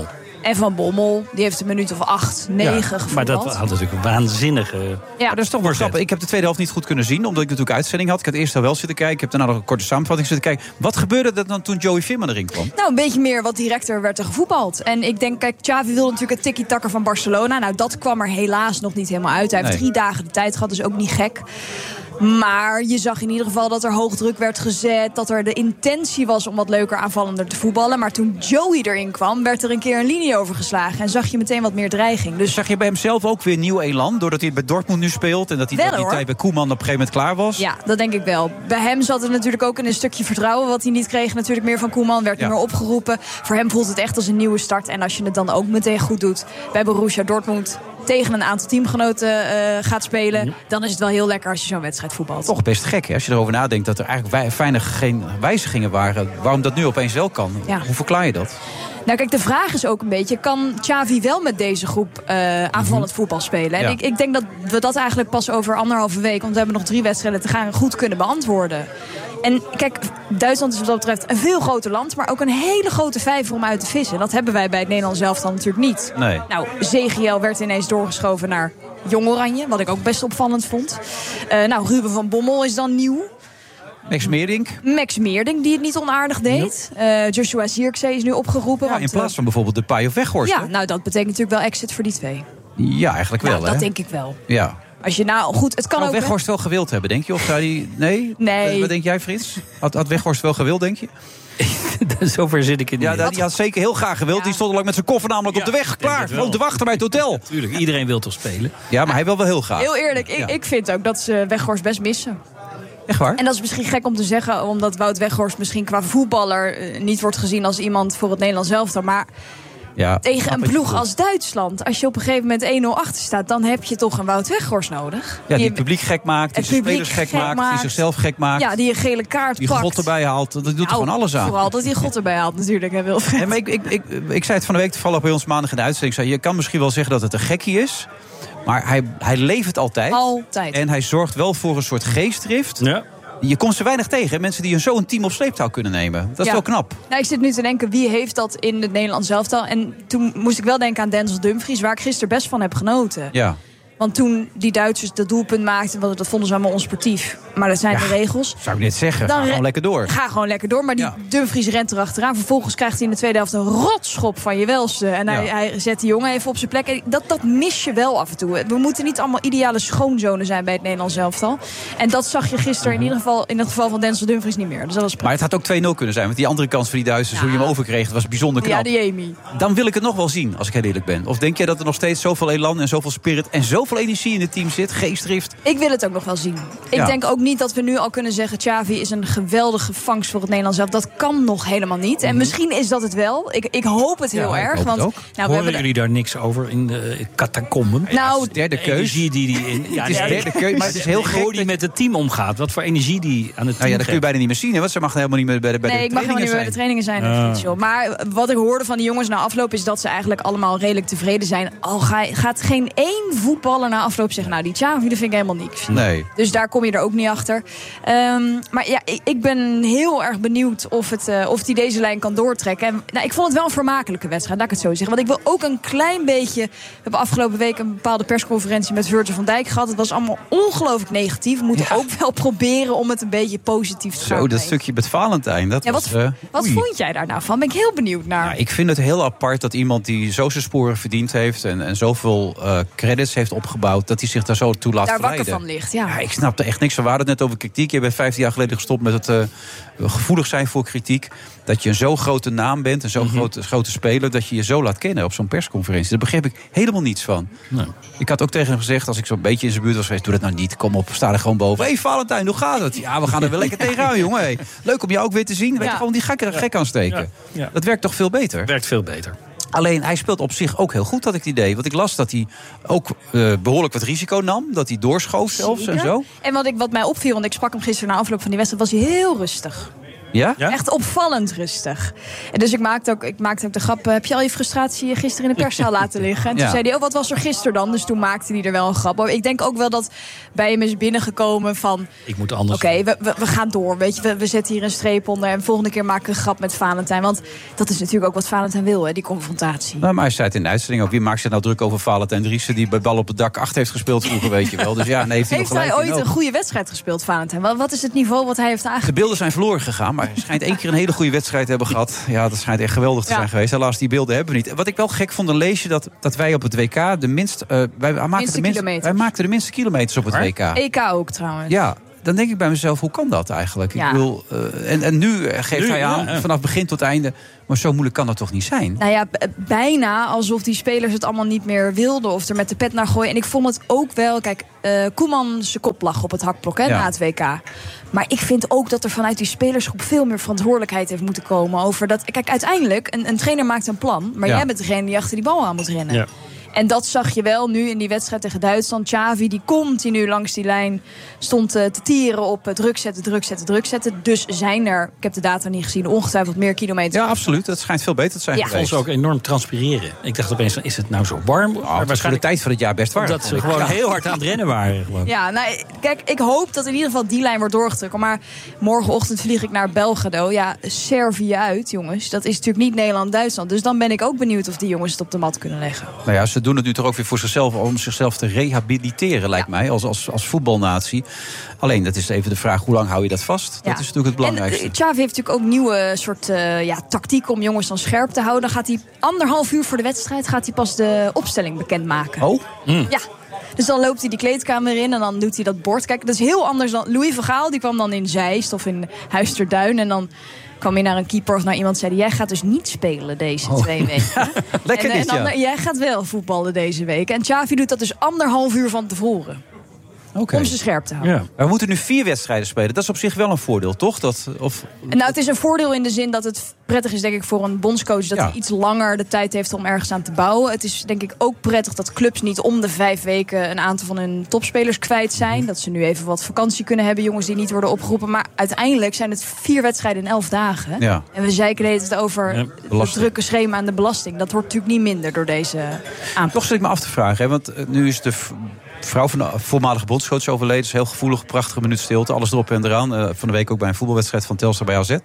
En Van Bommel, die heeft een minuut of 8, 9 gevoetbald. Maar dat had natuurlijk een waanzinnige... Ja, dat is toch wel grappig. Ik heb de tweede helft niet goed kunnen zien, omdat ik natuurlijk uitzending had. Ik had eerst wel zitten kijken. Ik heb daarna nog een korte samenvatting zitten kijken. Wat gebeurde er dan toen Joey Veerman erin kwam? Nou, een beetje meer wat directer werd er gevoetbald. En ik denk, kijk, Xavi wilde natuurlijk het tiki-taka van Barcelona. Nou, dat kwam er helaas nog niet helemaal uit. Hij heeft 3 dagen de tijd gehad, dus ook niet gek. Maar je zag in ieder geval dat er hoog druk werd gezet. Dat er de intentie was om wat leuker aanvallender te voetballen. Maar toen Joey erin kwam, werd er een keer een linie overgeslagen. En zag je meteen wat meer dreiging. Dus zag je bij hem zelf ook weer nieuw elan? Doordat hij bij Dortmund nu speelt. En dat hij die tijd bij Koeman op een gegeven moment klaar was. Ja, dat denk ik wel. Bij hem zat er natuurlijk ook in een stukje vertrouwen. Wat hij niet kreeg natuurlijk meer van Koeman. Werd niet meer opgeroepen. Voor hem voelt het echt als een nieuwe start. En als je het dan ook meteen goed doet bij Borussia Dortmund, tegen een aantal teamgenoten gaat spelen, dan is het wel heel lekker als je zo'n wedstrijd voetbalt. Toch best gek, hè? Als je erover nadenkt dat er eigenlijk weinig geen wijzigingen waren. Waarom dat nu opeens wel kan? Ja. Hoe verklaar je dat? Nou kijk, de vraag is ook een beetje, kan Xavi wel met deze groep aanvallend voetbal spelen? En ik denk dat we dat eigenlijk pas over 1,5 week, want we hebben nog 3 wedstrijden te gaan, goed kunnen beantwoorden. En kijk, Duitsland is wat dat betreft een veel groter land, maar ook een hele grote vijver om uit te vissen. Dat hebben wij bij het Nederlands elftal natuurlijk niet. Nee. Nou, Zegiel werd ineens doorgeschoven naar Jong Oranje, wat ik ook best opvallend vond. Nou, Ruben van Bommel is dan nieuw. Max Meerdink, die het niet onaardig deed. Joshua Zirkzee is nu opgeroepen. Ja, in plaats van bijvoorbeeld Depay of Weghorst. Ja, nou dat betekent natuurlijk wel exit voor die 2. Ja, eigenlijk wel, hè? Dat denk ik wel. Ja. Als je nou goed, het kan zou ook. Weghorst wel gewild hebben, denk je? Of zou die... Nee. Wat denk jij, Frits? Had Weghorst wel gewild, denk je? Zover zit ik in. Ja, die had zeker heel graag gewild. Die stond al lang met zijn koffer namelijk op de weg. Klaar, om te wachten bij het hotel. Tuurlijk, iedereen wil toch spelen. Ja, maar hij wil wel heel graag. Heel eerlijk, ik vind ook dat ze Weghorst best missen. Echt waar? En dat is misschien gek om te zeggen, omdat Wout Weghorst misschien qua voetballer niet wordt gezien als iemand voor het Nederlands elftal. Maar tegen een ploeg als Duitsland, als je op een gegeven moment 1-0 achter staat, dan heb je toch een Wout Weghorst nodig. Ja, die het publiek gek maakt, die zijn spelers gek maakt, die zichzelf gek maakt. Ja, die een gele kaart die pakt. God erbij haalt, dat doet gewoon alles aan. Vooral dat hij God erbij haalt natuurlijk, hè, Wilfred. Ja, maar ik zei het van de week toevallig bij ons maandag in de uitzending. Ik zei, je kan misschien wel zeggen dat het een gekkie is, maar hij levert altijd. En hij zorgt wel voor een soort geestdrift. Ja. Je komt ze weinig tegen, mensen die zo'n team op sleeptouw kunnen nemen. Dat is wel knap. Nou, ik zit nu te denken, wie heeft dat in het Nederlands elftal? En toen moest ik wel denken aan Denzel Dumfries, waar ik gisteren best van heb genoten. Ja. Want toen die Duitsers dat doelpunt maakten, dat vonden ze allemaal onsportief. Maar dat zijn de regels. Zou ik net zeggen, ga gewoon lekker door. Ga gewoon lekker door, maar die Dumfries rent erachteraan. Vervolgens krijgt hij in de tweede helft een rotschop van je welste. En hij zet die jongen even op zijn plek. Dat mis je wel af en toe. We moeten niet allemaal ideale schoonzonen zijn bij het Nederlands elftal. En dat zag je gisteren in ieder geval in het geval van Denzel Dumfries niet meer. Dus dat was maar het had ook 2-0 kunnen zijn. Want die andere kans voor die Duitsers, hoe je hem overkreeg, was bijzonder knap. Ja, die Amy. Dan wil ik het nog wel zien, als ik heel eerlijk ben. Of denk jij dat er nog steeds zoveel elan en zoveel spirit en zoveel energie in het team zit, geestdrift? Ik wil het ook nog wel zien. Ik denk ook niet dat we nu al kunnen zeggen, Xavi is een geweldige vangst voor het Nederlands elftal. Dat kan nog helemaal niet. En misschien is dat het wel. Ik hoop het heel erg. Hoop want het ook. Horen jullie daar niks over in de catacomben? Nou, het is derde keus. Het is derde keus, maar het is heel gek hoe die met het team omgaat. Wat voor energie die aan het team ja, dat kun je bijna niet meer zien, hè? Want ze mag helemaal niet meer bij de trainingen zijn. Nee, ik mag helemaal niet meer bij de trainingen zijn. Maar wat ik hoorde van die jongens na afloop is dat ze eigenlijk allemaal redelijk tevreden zijn. Al gaat geen één voetballer na afloop zeggen, nou die Xavi, dat vind ik helemaal niks. Nee. Dus daar kom je er ook niet achter. Maar ja, ik ben heel erg benieuwd of hij deze lijn kan doortrekken. En, nou, ik vond het wel een vermakelijke wedstrijd, laat ik het zo zeggen. Want ik wil ook een klein beetje... We hebben afgelopen week een bepaalde persconferentie met Virgil van Dijk gehad. Het was allemaal ongelooflijk negatief. We moeten ook wel proberen om het een beetje positief te maken. Zo, dat stukje met Valentijn. Dat was, wat vond jij daar nou van? Ben ik heel benieuwd naar. Nou, ik vind het heel apart dat iemand die zo zijn sporen verdiend heeft en zoveel credits heeft opgebouwd, dat hij zich daar zo toe laat daar verleiden. Wakker van ligt, ja. Ik snap er echt niks van. We hadden het net over kritiek. Je bent 15 jaar geleden gestopt met het gevoelig zijn voor kritiek. Dat je een zo grote naam bent, een zo'n grote speler, dat je je zo laat kennen op zo'n persconferentie. Daar begreep ik helemaal niets van. Nee. Ik had ook tegen hem gezegd, als ik zo'n beetje in zijn buurt was geweest, doe dat nou niet. Kom op, sta er gewoon boven. Hé, Valentijn, hoe gaat het? Ja, we gaan er wel lekker tegenaan, jongen. Hey, leuk om jou ook weer te zien. Weet je, gewoon die gek aansteken. Ja. Dat werkt toch veel beter? Werkt veel beter. Alleen, hij speelt op zich ook heel goed, had ik het idee. Want ik las dat hij ook behoorlijk wat risico nam. Dat hij doorschoof zelfs en zo. En wat mij opviel, want ik sprak hem gisteren na afloop van die wedstrijd, was hij heel rustig. Ja? Echt opvallend rustig. En dus ik maakte ook de grap... heb je al je frustratie gisteren in de perszaal laten liggen? En toen zei hij, wat was er gisteren dan? Dus toen maakte hij er wel een grap over. Ik denk ook wel dat bij hem is binnengekomen van... Ik moet anders. Oké, we gaan door, weet je. We zetten hier een streep onder... en volgende keer maken we een grap met Valentijn. Want dat is natuurlijk ook wat Valentijn wil, hè, die confrontatie. Nou, maar hij zei het in de uitzending ook. Wie maakt zich nou druk over Valentijn Driessen... die bij Bal op het dak 8 heeft gespeeld vroeger, weet je wel. Dus ja, nee, heeft hij ooit een goede wedstrijd gespeeld, Valentijn? Wat is het niveau wat hij heeft aangegeven? De beelden zijn verloren gegaan, maar hij schijnt 1 keer een hele goede wedstrijd te hebben gehad. Ja, dat schijnt echt geweldig te zijn geweest. Helaas, die beelden hebben we niet. Wat ik wel gek vond, dan lees je dat wij op het WK wij maakten de minste kilometers op het WK. EK ook trouwens. Ja. Dan denk ik bij mezelf, hoe kan dat eigenlijk? Ja. Ik bedoel, en nu geeft hij aan, vanaf begin tot einde... maar zo moeilijk kan dat toch niet zijn? Nou ja, bijna alsof die spelers het allemaal niet meer wilden... of er met de pet naar gooien. En ik vond het ook wel... Kijk, Koeman zijn kop lag op het hakblok na het WK. Maar ik vind ook dat er vanuit die spelersgroep... veel meer verantwoordelijkheid heeft moeten komen over dat... Kijk, uiteindelijk, een trainer maakt een plan... maar jij bent degene die achter die bal aan moet rennen. Ja. En dat zag je wel nu in die wedstrijd tegen Duitsland. Xavi, die continu langs die lijn stond te tieren op druk zetten. Dus zijn er, ik heb de data niet gezien, ongetwijfeld meer kilometers. Ja, absoluut. Dat schijnt veel beter te zijn geweest. Ik vond ze ook enorm transpireren. Ik dacht opeens, is het nou zo warm? Maar waarschijnlijk voor de tijd van het jaar best warm. Dat ze gewoon heel hard aan het rennen waren. Gewoon. Ja, nou, kijk, ik hoop dat in ieder geval die lijn wordt doorgetrokken. Maar morgenochtend vlieg ik naar Belgrado. Ja, Servië uit, jongens. Dat is natuurlijk niet Nederland-Duitsland. Dus dan ben ik ook benieuwd of die jongens het op de mat kunnen leggen. Nou ja, ze doen het nu toch ook weer voor zichzelf... om zichzelf te rehabiliteren, lijkt mij, als voetbalnatie. Alleen, dat is even de vraag, hoe lang hou je dat vast? Dat is natuurlijk het belangrijkste. En Xavi heeft natuurlijk ook nieuwe soort tactiek om jongens dan scherp te houden. Dan gaat hij 1,5 uur voor de wedstrijd pas de opstelling bekendmaken. Oh? Ja. Dus dan loopt hij die kleedkamer in en dan doet hij dat bord. Kijk, dat is heel anders dan... Louis van Gaal, die kwam dan in Zeist of in Huis ter Duin... en dan kwam je naar een keeper of naar iemand en zei... jij gaat dus niet spelen deze 2 weken. Lekker en dan, jij gaat wel voetballen deze week. En Xavi doet dat dus 1,5 uur van tevoren. Om ze scherp te houden. Ja. We moeten nu 4 wedstrijden spelen. Dat is op zich wel een voordeel, toch? Nou, het is een voordeel in de zin dat het prettig is, denk ik, voor een bondscoach... dat hij iets langer de tijd heeft om ergens aan te bouwen. Het is, denk ik, ook prettig dat clubs niet om de 5 weken... een aantal van hun topspelers kwijt zijn. Dat ze nu even wat vakantie kunnen hebben, jongens die niet worden opgeroepen. Maar uiteindelijk zijn het 4 wedstrijden in 11 dagen. Ja. En we zeiken het over het drukke schema aan de belasting. Dat wordt natuurlijk niet minder door deze aanpak. Toch zit ik me af te vragen, hè, want nu is de vrouw van de voormalige bondscoach overleden. Is heel gevoelig, prachtige minuut stilte. Alles erop en eraan. Van de week ook bij een voetbalwedstrijd van Telstar bij AZ.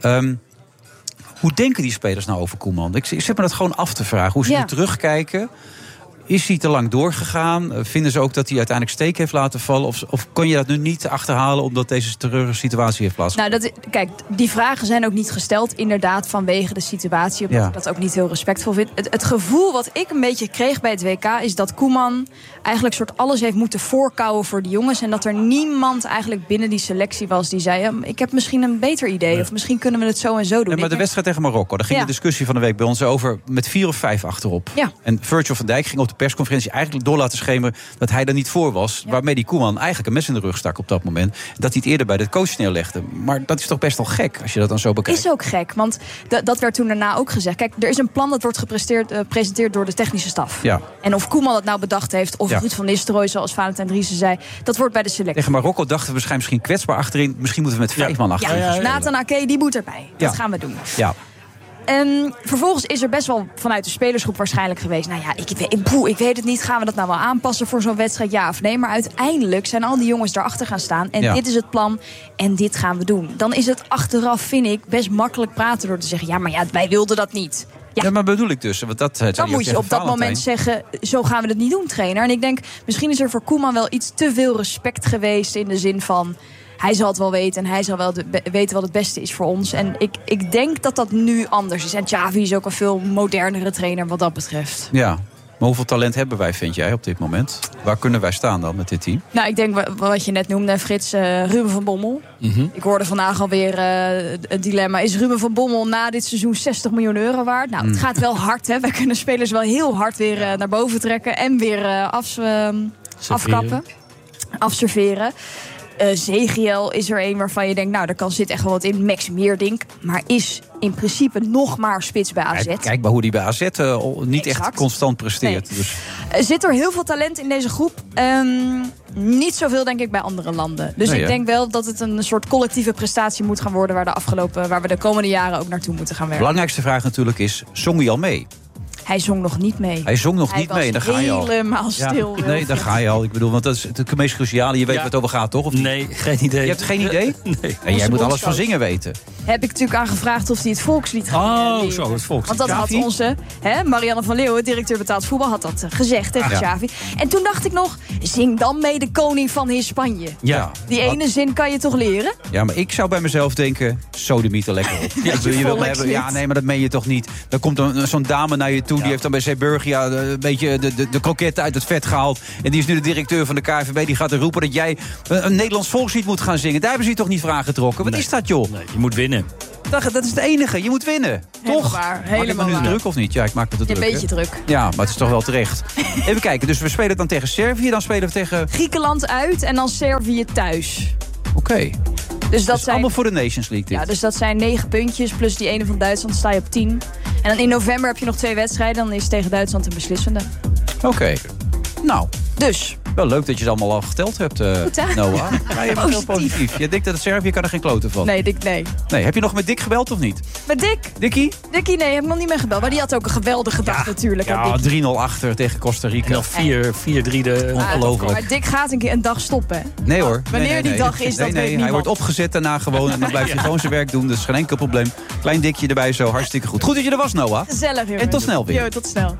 Hoe denken die spelers nou over Koeman? Ik zit me dat gewoon af te vragen. Hoe ze nu terugkijken. Is hij te lang doorgegaan? Vinden ze ook dat hij uiteindelijk steek heeft laten vallen? Of kon je dat nu niet achterhalen omdat deze terreursituatie heeft plaatsgevonden? Nou, kijk, die vragen zijn ook niet gesteld inderdaad vanwege de situatie. Omdat ik dat ook niet heel respectvol vind. Het gevoel wat ik een beetje kreeg bij het WK is dat Koeman eigenlijk soort alles heeft moeten voorkouwen voor die jongens. En dat er niemand eigenlijk binnen die selectie was die zei... ik heb misschien een beter idee of misschien kunnen we het zo en zo doen. Ja, maar de wedstrijd tegen Marokko, daar ging de discussie van de week bij ons over met 4 of 5 achterop. Ja. En Virgil van Dijk ging op de persconferentie eigenlijk door laten schemeren dat hij er niet voor was. Ja. Waarmee die Koeman eigenlijk een mes in de rug stak op dat moment. Dat hij het eerder bij de coach neerlegde. Maar dat is toch best wel gek als je dat dan zo bekijkt. Is ook gek, want dat werd toen daarna ook gezegd. Kijk, er is een plan dat wordt gepresenteerd door de technische staf. Ja. En of Koeman het nou bedacht heeft of Ruud van Nistelrooy, zoals Valentijn Driessen zei, dat wordt bij de selectie. Tegen Marokko dachten we misschien kwetsbaar achterin. Misschien moeten we met 5 man achterin gaan spelen. Nathan Ake, die moet erbij. Dat gaan we doen. Ja. En vervolgens is er best wel vanuit de spelersgroep waarschijnlijk geweest... nou ja, ik weet het niet, gaan we dat nou wel aanpassen voor zo'n wedstrijd, ja of nee? Maar uiteindelijk zijn al die jongens daarachter gaan staan... en dit is het plan en dit gaan we doen. Dan is het achteraf, vind ik, best makkelijk praten door te zeggen... ja, maar wij wilden dat niet. Ja, maar bedoel ik dus. Want dan moet je op dat moment zeggen, zo gaan we het niet doen, trainer. En ik denk, misschien is er voor Koeman wel iets te veel respect geweest... in de zin van... hij zal het wel weten en hij zal wel weten wat het beste is voor ons. En ik denk dat dat nu anders is. En Xavi is ook een veel modernere trainer wat dat betreft. Ja, maar hoeveel talent hebben wij, vind jij, op dit moment? Waar kunnen wij staan dan met dit team? Nou, ik denk wat je net noemde, Frits, Ruben van Bommel. Mm-hmm. Ik hoorde vandaag alweer het dilemma. Is Ruben van Bommel na dit seizoen 60 miljoen euro waard? Nou, het gaat wel hard, hè. Wij kunnen spelers wel heel hard weer naar boven trekken. En weer afkappen. Afserveren. Zegiel is er een waarvan je denkt, nou, daar kan zit echt wel wat in. Max Meerdink, maar is in principe nog maar spits bij AZ. Kijk maar hoe die bij AZ niet echt constant presteert. Nee. Dus. Zit er heel veel talent in deze groep? Niet zoveel, denk ik, bij andere landen. Dus ik denk wel dat het een soort collectieve prestatie moet gaan worden... waar we de komende jaren ook naartoe moeten gaan werken. De belangrijkste vraag natuurlijk is, zong hij al mee? Hij zong nog niet mee. Hij zong nog niet mee, dan ga je al. Helemaal stil. Ja, nee, daar ga je al. Ik bedoel, want dat is het meest cruciale. Je weet waar het over gaat, toch? Of nee, geen idee. Je hebt geen idee? Nee. En jij moet alles van zingen weten. Heb ik natuurlijk aangevraagd of hij het volkslied gaat leren. Zo, het volkslied. Want dat had onze Marianne van Leeuwen, directeur betaald voetbal, had dat gezegd tegen Xavi. En toen dacht ik nog, zing dan mee de koning van Hispanje. Ja. Die ene zin kan je toch leren? Ja, maar ik zou bij mezelf denken, sodemieter lekker op. Je wil me hebben. Ja, nee, maar dat meen je toch niet. Dan komt zo'n dame naar je toe, die heeft dan bij Zeeburgia een beetje de kroketten uit het vet gehaald. En die is nu de directeur van de KNVB. Die gaat er roepen dat jij een Nederlands volkslied moet gaan zingen. Daar hebben ze je toch niet voor aangetrokken? Wat is dat, joh? Nee, je moet winnen. Dat is het enige. Je moet winnen. Toch? Helemaal Maak ik me nu druk of niet? Ja, ik maak me te druk. Een beetje druk. Ja, maar het is toch wel terecht. Even kijken. Dus we spelen dan tegen Servië. Dan spelen we tegen... Griekenland uit en dan Servië thuis. Oké. Dus dat zijn allemaal voor de Nations League dit. Ja, dus dat zijn 9 puntjes. Plus die ene van Duitsland sta je op 10. En dan in november heb je nog 2 wedstrijden. Dan is tegen Duitsland een beslissende. Oké. Nou. Dus. Wel leuk dat je ze allemaal al geteld hebt, Noah. Ja, je bent heel positief. Je denkt dat het Servië kan er geen kloten van. Nee, nee. Nee, heb je nog met Dick gebeld of niet? Met Dick? Dickie? Dickie, nee, heb ik nog niet meer gebeld. Maar die had ook een geweldige dag natuurlijk. Ja, 3-0 achter tegen Costa Rica. En nog 4-3 ongelooflijk. Maar Dick gaat een dag stoppen, hè? Nee hoor. Wanneer die dag is, dat weet niemand. Hij wordt opgezet daarna gewoon en dan blijft hij gewoon zijn werk doen. Dus geen enkel probleem. Klein Dickje erbij zo, hartstikke goed. Goed dat je er was, Noah. Gezellig, jongen. En tot snel weer. Jo, tot snel.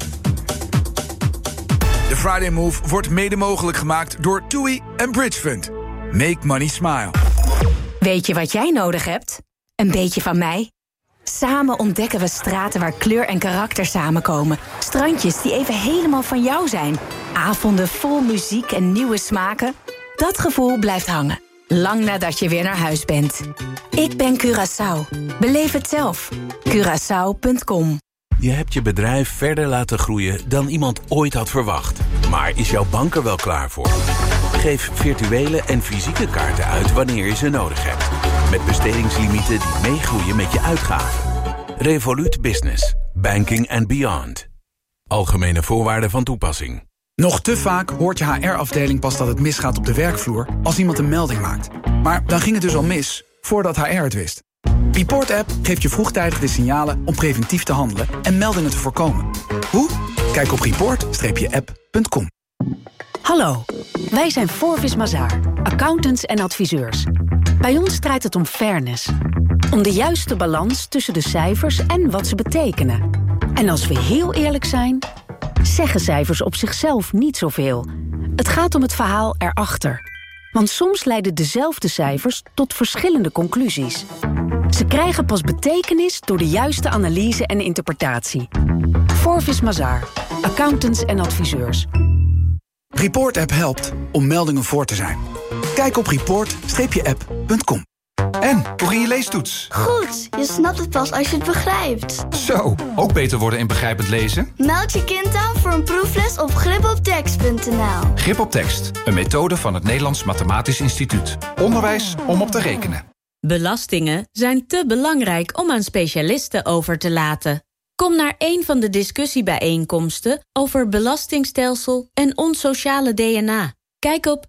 De Friday Move wordt mede mogelijk gemaakt door TUI en Bridge Fund. Make money smile. Weet je wat jij nodig hebt? Een beetje van mij? Samen ontdekken we straten waar kleur en karakter samenkomen. Strandjes die even helemaal van jou zijn. Avonden vol muziek en nieuwe smaken. Dat gevoel blijft hangen. Lang nadat je weer naar huis bent. Ik ben Curaçao. Beleef het zelf. Curaçao.com. Je hebt je bedrijf verder laten groeien dan iemand ooit had verwacht. Maar is jouw bank er wel klaar voor? Geef virtuele en fysieke kaarten uit wanneer je ze nodig hebt. Met bestedingslimieten die meegroeien met je uitgaven. Revolut Business. Banking and beyond. Algemene voorwaarden van toepassing. Nog te vaak hoort je HR-afdeling pas dat het misgaat op de werkvloer als iemand een melding maakt. Maar dan ging het dus al mis, voordat HR het wist. Report-app geeft je vroegtijdig de signalen om preventief te handelen en meldingen te voorkomen. Hoe? Kijk op report-app.com. Hallo, wij zijn Forvis Mazars, accountants en adviseurs. Bij ons draait het om fairness. Om de juiste balans tussen de cijfers en wat ze betekenen. En als we heel eerlijk zijn, zeggen cijfers op zichzelf niet zoveel. Het gaat om het verhaal erachter. Want soms leiden dezelfde cijfers tot verschillende conclusies. Ze krijgen pas betekenis door de juiste analyse en interpretatie. Forvis Mazars, accountants en adviseurs. Report-app helpt om meldingen voor te zijn. Kijk op report-app.com. En, hoe ging je leestoets? Goed, je snapt het pas als je het begrijpt. Zo, ook beter worden in begrijpend lezen? Meld je kind aan voor een proefles op gripoptekst.nl. Grip op tekst, een methode van het Nederlands Mathematisch Instituut. Onderwijs om op te rekenen. Belastingen zijn te belangrijk om aan specialisten over te laten. Kom naar een van de discussiebijeenkomsten over belastingstelsel en ons sociale DNA. Kijk op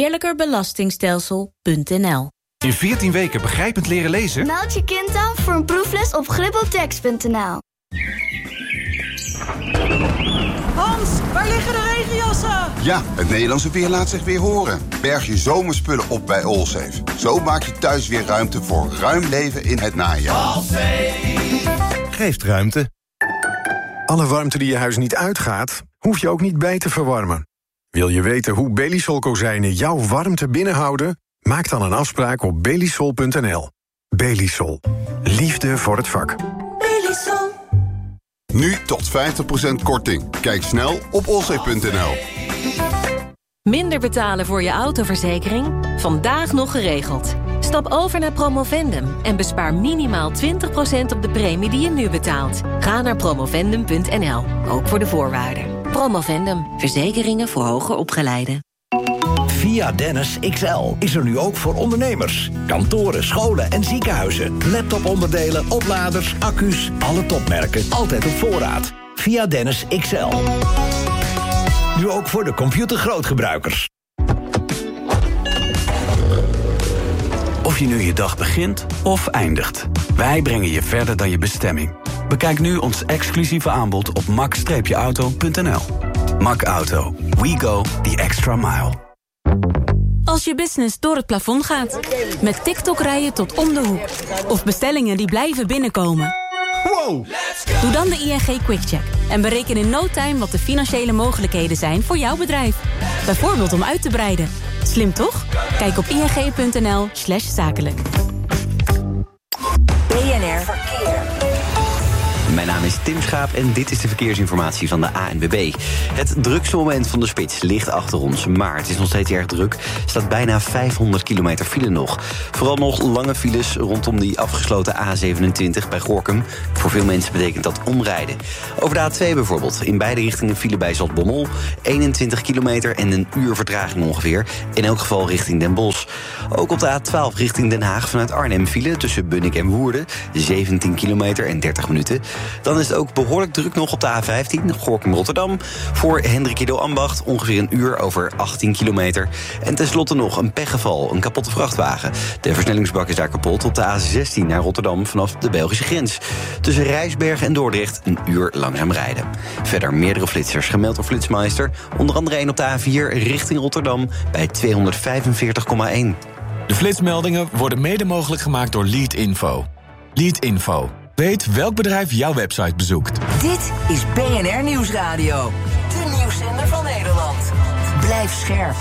eerlijkerbelastingstelsel.nl. In 14 weken begrijpend leren lezen? Meld je kind aan voor een proefles op gripoptekst.nl. Hans, waar liggen de regenjassen? Ja, het Nederlandse weer laat zich weer horen. Berg je zomerspullen op bij Allsafe. Zo maak je thuis weer ruimte voor ruim leven in het najaar. Allsafe geeft ruimte. Alle warmte die je huis niet uitgaat, hoef je ook niet bij te verwarmen. Wil je weten hoe Belisol kozijnen jouw warmte binnenhouden? Maak dan een afspraak op belisol.nl. Belisol. Liefde voor het vak. Belisol. Nu tot 50% korting. Kijk snel op allsafe.nl. Minder betalen voor je autoverzekering? Vandaag nog geregeld. Stap over naar Promovendum en bespaar minimaal 20% op de premie die je nu betaalt. Ga naar promovendum.nl, ook voor de voorwaarden. Promovendum, verzekeringen voor hoger opgeleiden. Via Dennis XL is er nu ook voor ondernemers. Kantoren, scholen en ziekenhuizen. Laptoponderdelen, opladers, accu's, alle topmerken. Altijd op voorraad. Via Dennis XL. Nu ook voor de computergrootgebruikers. Of je nu je dag begint of eindigt. Wij brengen je verder dan je bestemming. Bekijk nu ons exclusieve aanbod op max-auto.nl. Mac Auto. We go the extra mile. Als je business door het plafond gaat. Met TikTok rijden tot om de hoek. Of bestellingen die blijven binnenkomen. Wow! Doe dan de ING QuickCheck. En bereken in no time wat de financiële mogelijkheden zijn voor jouw bedrijf. Bijvoorbeeld om uit te breiden. Slim toch? Kijk op ing.nl/zakelijk. BNR Verkeer. Mijn naam is Tim Schaap en dit is de verkeersinformatie van de ANWB. Het drukste moment van de spits ligt achter ons, maar het is nog steeds erg druk. Er staat bijna 500 kilometer file nog. Vooral nog lange files rondom die afgesloten A27 bij Gorinchem. Voor veel mensen betekent dat omrijden. Over de A2 bijvoorbeeld. In beide richtingen file bij Zaltbommel. 21 kilometer en een uur vertraging ongeveer. In elk geval richting Den Bosch. Ook op de A12 richting Den Haag vanuit Arnhem file tussen Bunnik en Woerden. 17 kilometer en 30 minuten. Dan is het ook behoorlijk druk nog op de A15, Gorinchem-Rotterdam. Voor Hendrik Ido Ambacht ongeveer een uur over 18 kilometer. En tenslotte nog een pechgeval, een kapotte vrachtwagen. De versnellingsbak is daar kapot op de A16 naar Rotterdam vanaf de Belgische grens. Tussen Rijsbergen en Dordrecht een uur langzaam rijden. Verder meerdere flitsers gemeld door Flitsmeister. Onder andere één op de A4 richting Rotterdam bij 245,1. De flitsmeldingen worden mede mogelijk gemaakt door Leadinfo. Leadinfo. Weet welk bedrijf jouw website bezoekt. Dit is BNR Nieuwsradio. De nieuwszender van Nederland. Blijf scherp.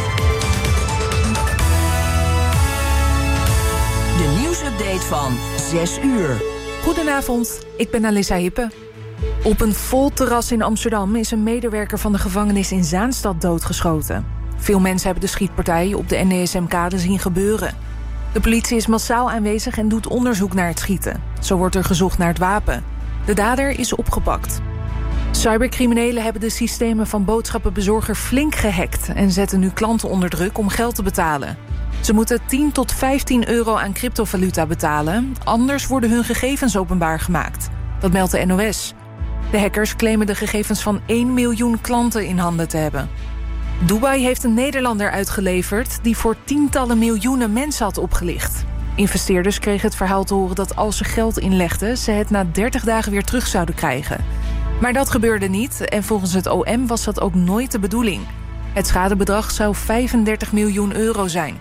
De nieuwsupdate van 6 uur. Goedenavond, ik ben Alissa Hippe. Op een vol terras in Amsterdam is een medewerker van de gevangenis in Zaanstad doodgeschoten. Veel mensen hebben de schietpartij op de NDSM-kade zien gebeuren. De politie is massaal aanwezig en doet onderzoek naar het schieten. Zo wordt er gezocht naar het wapen. De dader is opgepakt. Cybercriminelen hebben de systemen van boodschappenbezorger flink gehackt en zetten nu klanten onder druk om geld te betalen. Ze moeten 10 tot 15 euro aan cryptovaluta betalen, anders worden hun gegevens openbaar gemaakt. Dat meldt de NOS. De hackers claimen de gegevens van 1 miljoen klanten in handen te hebben. Dubai heeft een Nederlander uitgeleverd die voor tientallen miljoenen mensen had opgelicht. Investeerders kregen het verhaal te horen dat als ze geld inlegden, ze het na 30 dagen weer terug zouden krijgen. Maar dat gebeurde niet en volgens het OM was dat ook nooit de bedoeling. Het schadebedrag zou 35 miljoen euro zijn.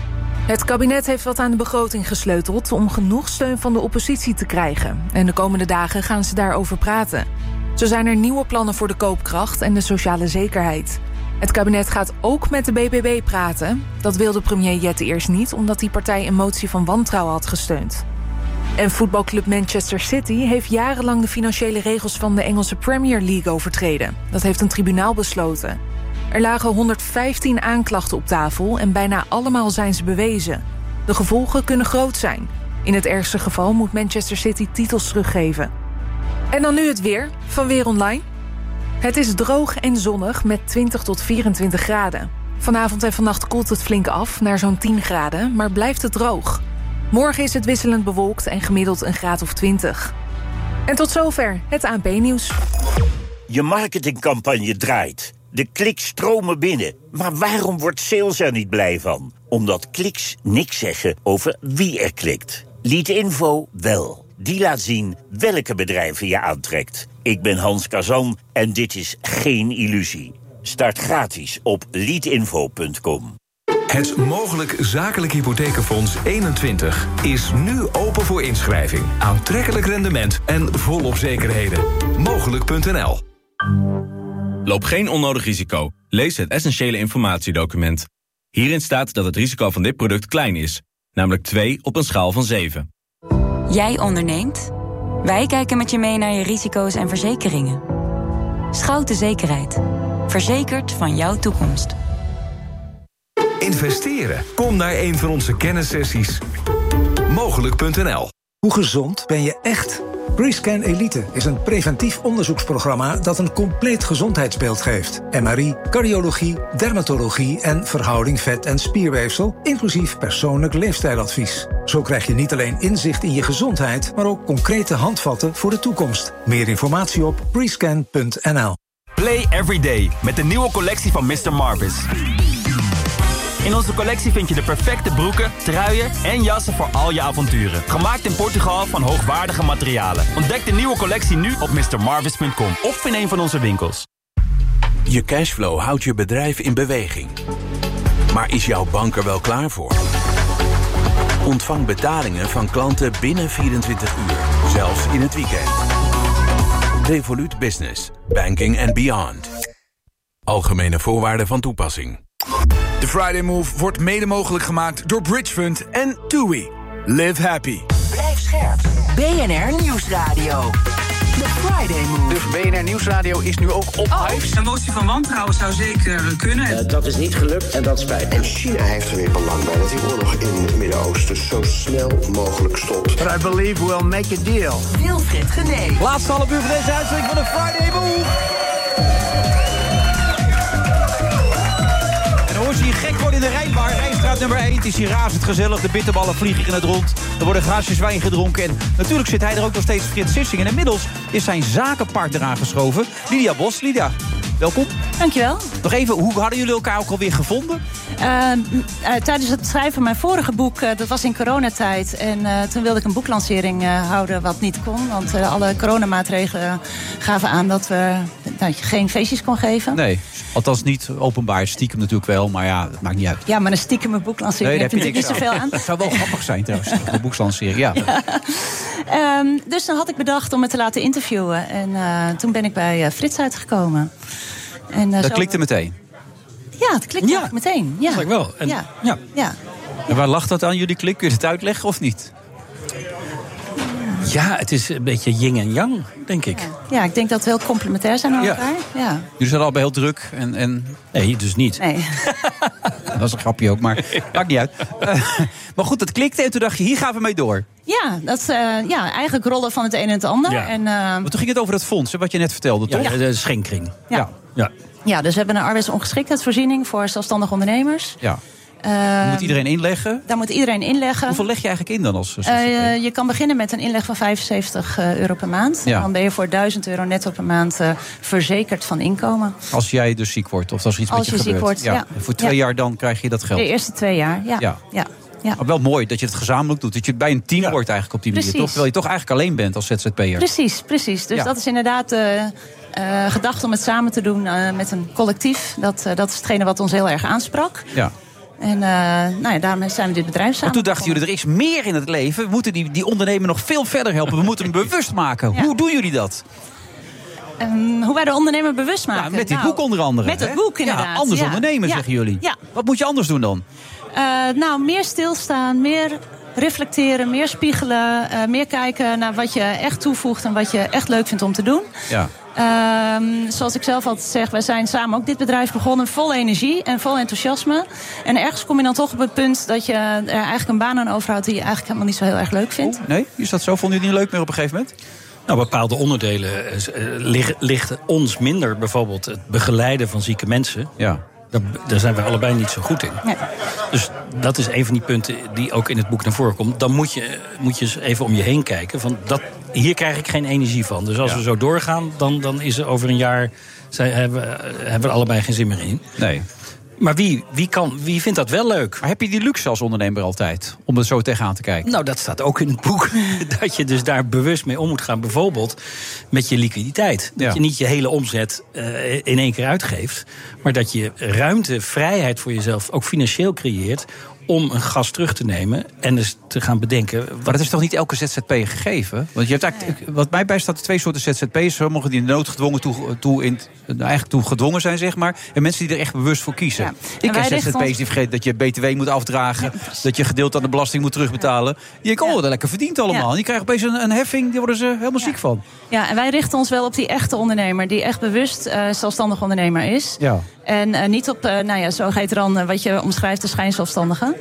Het kabinet heeft wat aan de begroting gesleuteld om genoeg steun van de oppositie te krijgen. En de komende dagen gaan ze daarover praten. Zo zijn er nieuwe plannen voor de koopkracht en de sociale zekerheid. Het kabinet gaat ook met de BBB praten. Dat wilde premier Jette eerst niet, omdat die partij een motie van wantrouwen had gesteund. En voetbalclub Manchester City heeft jarenlang de financiële regels van de Engelse Premier League overtreden. Dat heeft een tribunaal besloten. Er lagen 115 aanklachten op tafel en bijna allemaal zijn ze bewezen. De gevolgen kunnen groot zijn. In het ergste geval moet Manchester City titels teruggeven. En dan nu het weer van Weer Online. Het is droog en zonnig met 20 tot 24 graden. Vanavond en vannacht koelt het flink af naar zo'n 10 graden, maar blijft het droog. Morgen is het wisselend bewolkt en gemiddeld een graad of 20. En tot zover het ANP-nieuws. Je marketingcampagne draait. De kliks stromen binnen. Maar waarom wordt sales er niet blij van? Omdat kliks niks zeggen over wie er klikt. Leadinfo wel. Die laat zien welke bedrijven je aantrekt. Ik ben Hans Kazan en dit is geen illusie. Start gratis op leadinfo.com. Het Mogelijk Zakelijk Hypothekenfonds 21 is nu open voor inschrijving. Aantrekkelijk rendement en volop zekerheden. Mogelijk.nl. Loop geen onnodig risico. Lees het essentiële informatiedocument. Hierin staat dat het risico van dit product klein is. Namelijk 2 op een schaal van 7. Jij onderneemt? Wij kijken met je mee naar je risico's en verzekeringen. Schouten Zekerheid. Verzekerd van jouw toekomst. Investeren? Kom naar een van onze kennissessies. Mogelijk.nl. Hoe gezond ben je echt? Prescan Elite is een preventief onderzoeksprogramma dat een compleet gezondheidsbeeld geeft. MRI, cardiologie, dermatologie en verhouding vet- en spierweefsel, inclusief persoonlijk leefstijladvies. Zo krijg je niet alleen inzicht in je gezondheid, maar ook concrete handvatten voor de toekomst. Meer informatie op prescan.nl. Play every day met de nieuwe collectie van Mr. Marvis. In onze collectie vind je de perfecte broeken, truien en jassen voor al je avonturen. Gemaakt in Portugal van hoogwaardige materialen. Ontdek de nieuwe collectie nu op mrmarvis.com of in een van onze winkels. Je cashflow houdt je bedrijf in beweging. Maar is jouw bank er wel klaar voor? Ontvang betalingen van klanten binnen 24 uur, zelfs in het weekend. Revolut Business, banking and beyond. Algemene voorwaarden van toepassing. De Friday Move wordt mede mogelijk gemaakt door Bridge Fund en TUI. Live happy. Blijf scherp. BNR Nieuwsradio. The Friday Move. Dus BNR Nieuwsradio is nu ook op hype. Een motie van wantrouwen zou zeker kunnen. Dat is niet gelukt en dat spijt. En China heeft er weer belang bij dat die oorlog in het Midden-Oosten zo snel mogelijk stopt. But I believe we'll make a deal. Wilfried Genee. Laatste half uur van deze uitzending van de Friday Move. Hoor je hier gek worden in de Rijnbar, Rijnstraat nummer 1. Het is hier razend gezellig, de bitterballen vliegen in het rond. Er worden glaasjes wijn gedronken en natuurlijk zit hij er ook nog steeds, Frits Sissing. En inmiddels is zijn zakenpartner aangeschoven, Lydia Bos. Lydia, welkom. Dankjewel. Nog even, hoe hadden jullie elkaar ook alweer gevonden? Tijdens het schrijven van mijn vorige boek, dat was in coronatijd. En toen wilde ik een boeklancering houden wat niet kon. Want alle coronamaatregelen gaven aan dat je geen feestjes kon geven. Nee, althans niet openbaar. Stiekem natuurlijk wel, maar ja, het maakt niet uit. Ja, maar een stiekem boeklancering heb je natuurlijk niet zoveel aan. Dat zou wel grappig zijn trouwens, een boekslancering, ja. Dus dan had ik bedacht om me te laten interviewen. En toen ben ik bij Frits uitgekomen. En, dat klikte meteen? Ja, het klikte meteen. Ja. Dat wel. En, ja. En waar lag dat aan jullie klik? Kun je het uitleggen of niet? Ja, het is een beetje yin en yang, denk ik. Ja, ik denk dat we heel complementair zijn aan elkaar. Ja. Jullie zijn al bij heel druk en... Nee, dus niet. Nee. Dat was een grapje ook, maar maakt niet uit. Maar goed, dat klikte en toen dacht je, hier gaan we mee door. Ja, dat eigenlijk rollen van het een en het ander. Ja. Maar toen ging het over dat fonds, wat je net vertelde, toch? Ja, de schenkring. Ja, dus we hebben een arbeidsongeschiktheidsvoorziening voor zelfstandige ondernemers. Ja. Daar moet iedereen inleggen? Daar moet iedereen inleggen. Hoeveel leg je eigenlijk in dan als ZZP'er? Je kan beginnen met een inleg van €75 per maand. Ja. Dan ben je voor €1000 netto per maand verzekerd van inkomen. Als jij dus ziek wordt of als er iets met je gebeurt? Ziek wordt, ja. En voor 2 jaar dan krijg je dat geld? De eerste 2 jaar, ja. Maar wel mooi dat je het gezamenlijk doet. Dat je bij een team wordt eigenlijk op die manier. Toch? Terwijl je toch eigenlijk alleen bent als ZZP'er. Precies. Dus dat is inderdaad de gedachte om het samen te doen met een collectief. Dat is hetgene wat ons heel erg aansprak. Ja. En daarmee zijn we dit bedrijf samen. Maar toen dachten jullie, er is meer in het leven. We moeten die ondernemer nog veel verder helpen. We moeten hem bewust maken. Ja. Hoe doen jullie dat? Hoe wij de ondernemer bewust maken? Ja, met dit boek onder andere. Met het boek inderdaad. Ja, anders ondernemen, zeggen jullie. Ja. Wat moet je anders doen dan? Meer stilstaan, meer reflecteren, meer spiegelen. Meer kijken naar wat je echt toevoegt en wat je echt leuk vindt om te doen. Ja. Zoals ik zelf altijd zeg, wij zijn samen ook dit bedrijf begonnen vol energie en vol enthousiasme. En ergens kom je dan toch op het punt dat je er eigenlijk een baan aan overhoudt die je eigenlijk helemaal niet zo heel erg leuk vindt. Nee? Is dat zo? Vond je het niet leuk meer op een gegeven moment? Nou, bepaalde onderdelen ligt ons minder. Bijvoorbeeld het begeleiden van zieke mensen. Ja. Daar zijn we allebei niet zo goed in. Nee. Dus dat is een van die punten die ook in het boek naar voren komt. Dan moet je eens even om je heen kijken. Van hier krijg ik geen energie van. Dus als we zo doorgaan, dan is er over een jaar hebben we er allebei geen zin meer in. Nee. Maar wie vindt dat wel leuk? Maar heb je die luxe als ondernemer altijd? Om er zo tegenaan te kijken? Nou, dat staat ook in het boek. Dat je dus daar bewust mee om moet gaan. Bijvoorbeeld met je liquiditeit. Dat je niet je hele omzet in één keer uitgeeft. Maar dat je ruimte, vrijheid voor jezelf ook financieel creëert om een gas terug te nemen en dus te gaan bedenken. Maar dat is toch niet elke ZZP'er gegeven? Want je hebt eigenlijk, wat mij bijstaat, 2 soorten ZZP'ers. Sommigen die noodgedwongen toe gedwongen zijn, zeg maar. En mensen die er echt bewust voor kiezen. Ja. Ik ken ZZP'ers die vergeten dat je BTW moet afdragen. Ja, dat je gedeelte aan de belasting moet terugbetalen. Je denkt, dat lekker verdient allemaal. Ja. En die krijgen opeens een heffing, die worden ze helemaal ziek van. Ja, en wij richten ons wel op die echte ondernemer. Die echt bewust zelfstandig ondernemer is. Ja. En niet op, zo heet er dan wat je omschrijft, de schijnzelfstandige.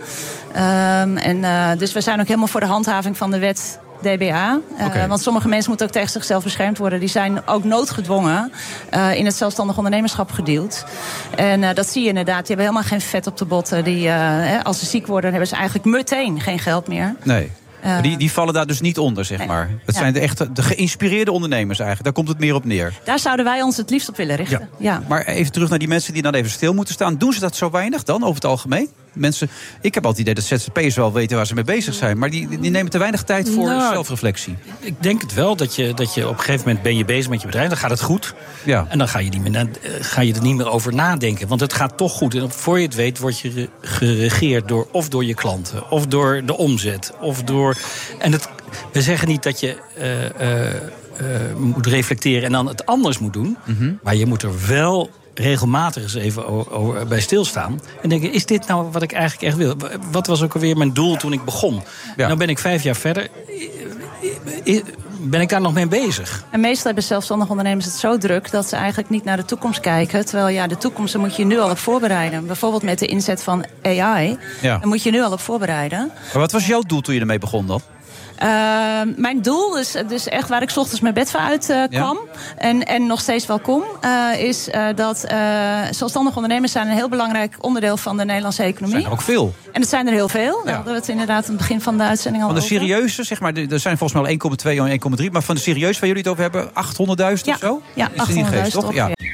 Dus we zijn ook helemaal voor de handhaving van de wet DBA. Want sommige mensen moeten ook tegen zichzelf beschermd worden. Die zijn ook noodgedwongen in het zelfstandig ondernemerschap geduwd. En dat zie je inderdaad. Die hebben helemaal geen vet op de botten. Als ze ziek worden, hebben ze eigenlijk meteen geen geld meer. Nee. Die vallen daar dus niet onder, zeg maar. Het zijn de geïnspireerde ondernemers eigenlijk. Daar komt het meer op neer. Daar zouden wij ons het liefst op willen richten. Ja. Maar even terug naar die mensen die dan even stil moeten staan. Doen ze dat zo weinig dan, over het algemeen? Mensen, ik heb altijd het idee dat ZZP'ers wel weten waar ze mee bezig zijn. Maar die nemen te weinig tijd voor zelfreflectie. Ik denk het wel dat je op een gegeven moment ben je bezig met je bedrijf. Dan gaat het goed. Ja. En dan ga je er niet meer over nadenken. Want het gaat toch goed. En voor je het weet word je geregeerd door je klanten. Of door de omzet. Of door... We zeggen niet dat je moet reflecteren en dan het anders moet doen. Mm-hmm. Maar je moet er wel regelmatig eens even bij stilstaan. En denken, is dit nou wat ik eigenlijk echt wil? Wat was ook alweer mijn doel toen ik begon? Ja. Nou ben ik 5 jaar verder. Ben ik daar nog mee bezig? En meestal hebben zelfstandige ondernemers het zo druk dat ze eigenlijk niet naar de toekomst kijken. Terwijl de toekomst, daar moet je nu al op voorbereiden. Bijvoorbeeld met de inzet van AI. Ja. Daar moet je nu al op voorbereiden. Maar wat was jouw doel toen je ermee begon dan? Mijn doel is dus echt waar ik 's ochtends mijn bed voor uit kwam. En nog steeds wel kom. Is dat zelfstandige ondernemers zijn een heel belangrijk onderdeel van de Nederlandse economie. Er zijn er ook veel. En het zijn er heel veel. Daar hadden we het inderdaad aan het begin van de uitzending al over. Van de serieuze, zeg maar, er zijn volgens mij al 1,2 en 1,3. Maar van de serieuze waar jullie het over hebben, 800.000 of zo? Ja, 800.000 toch? Ja.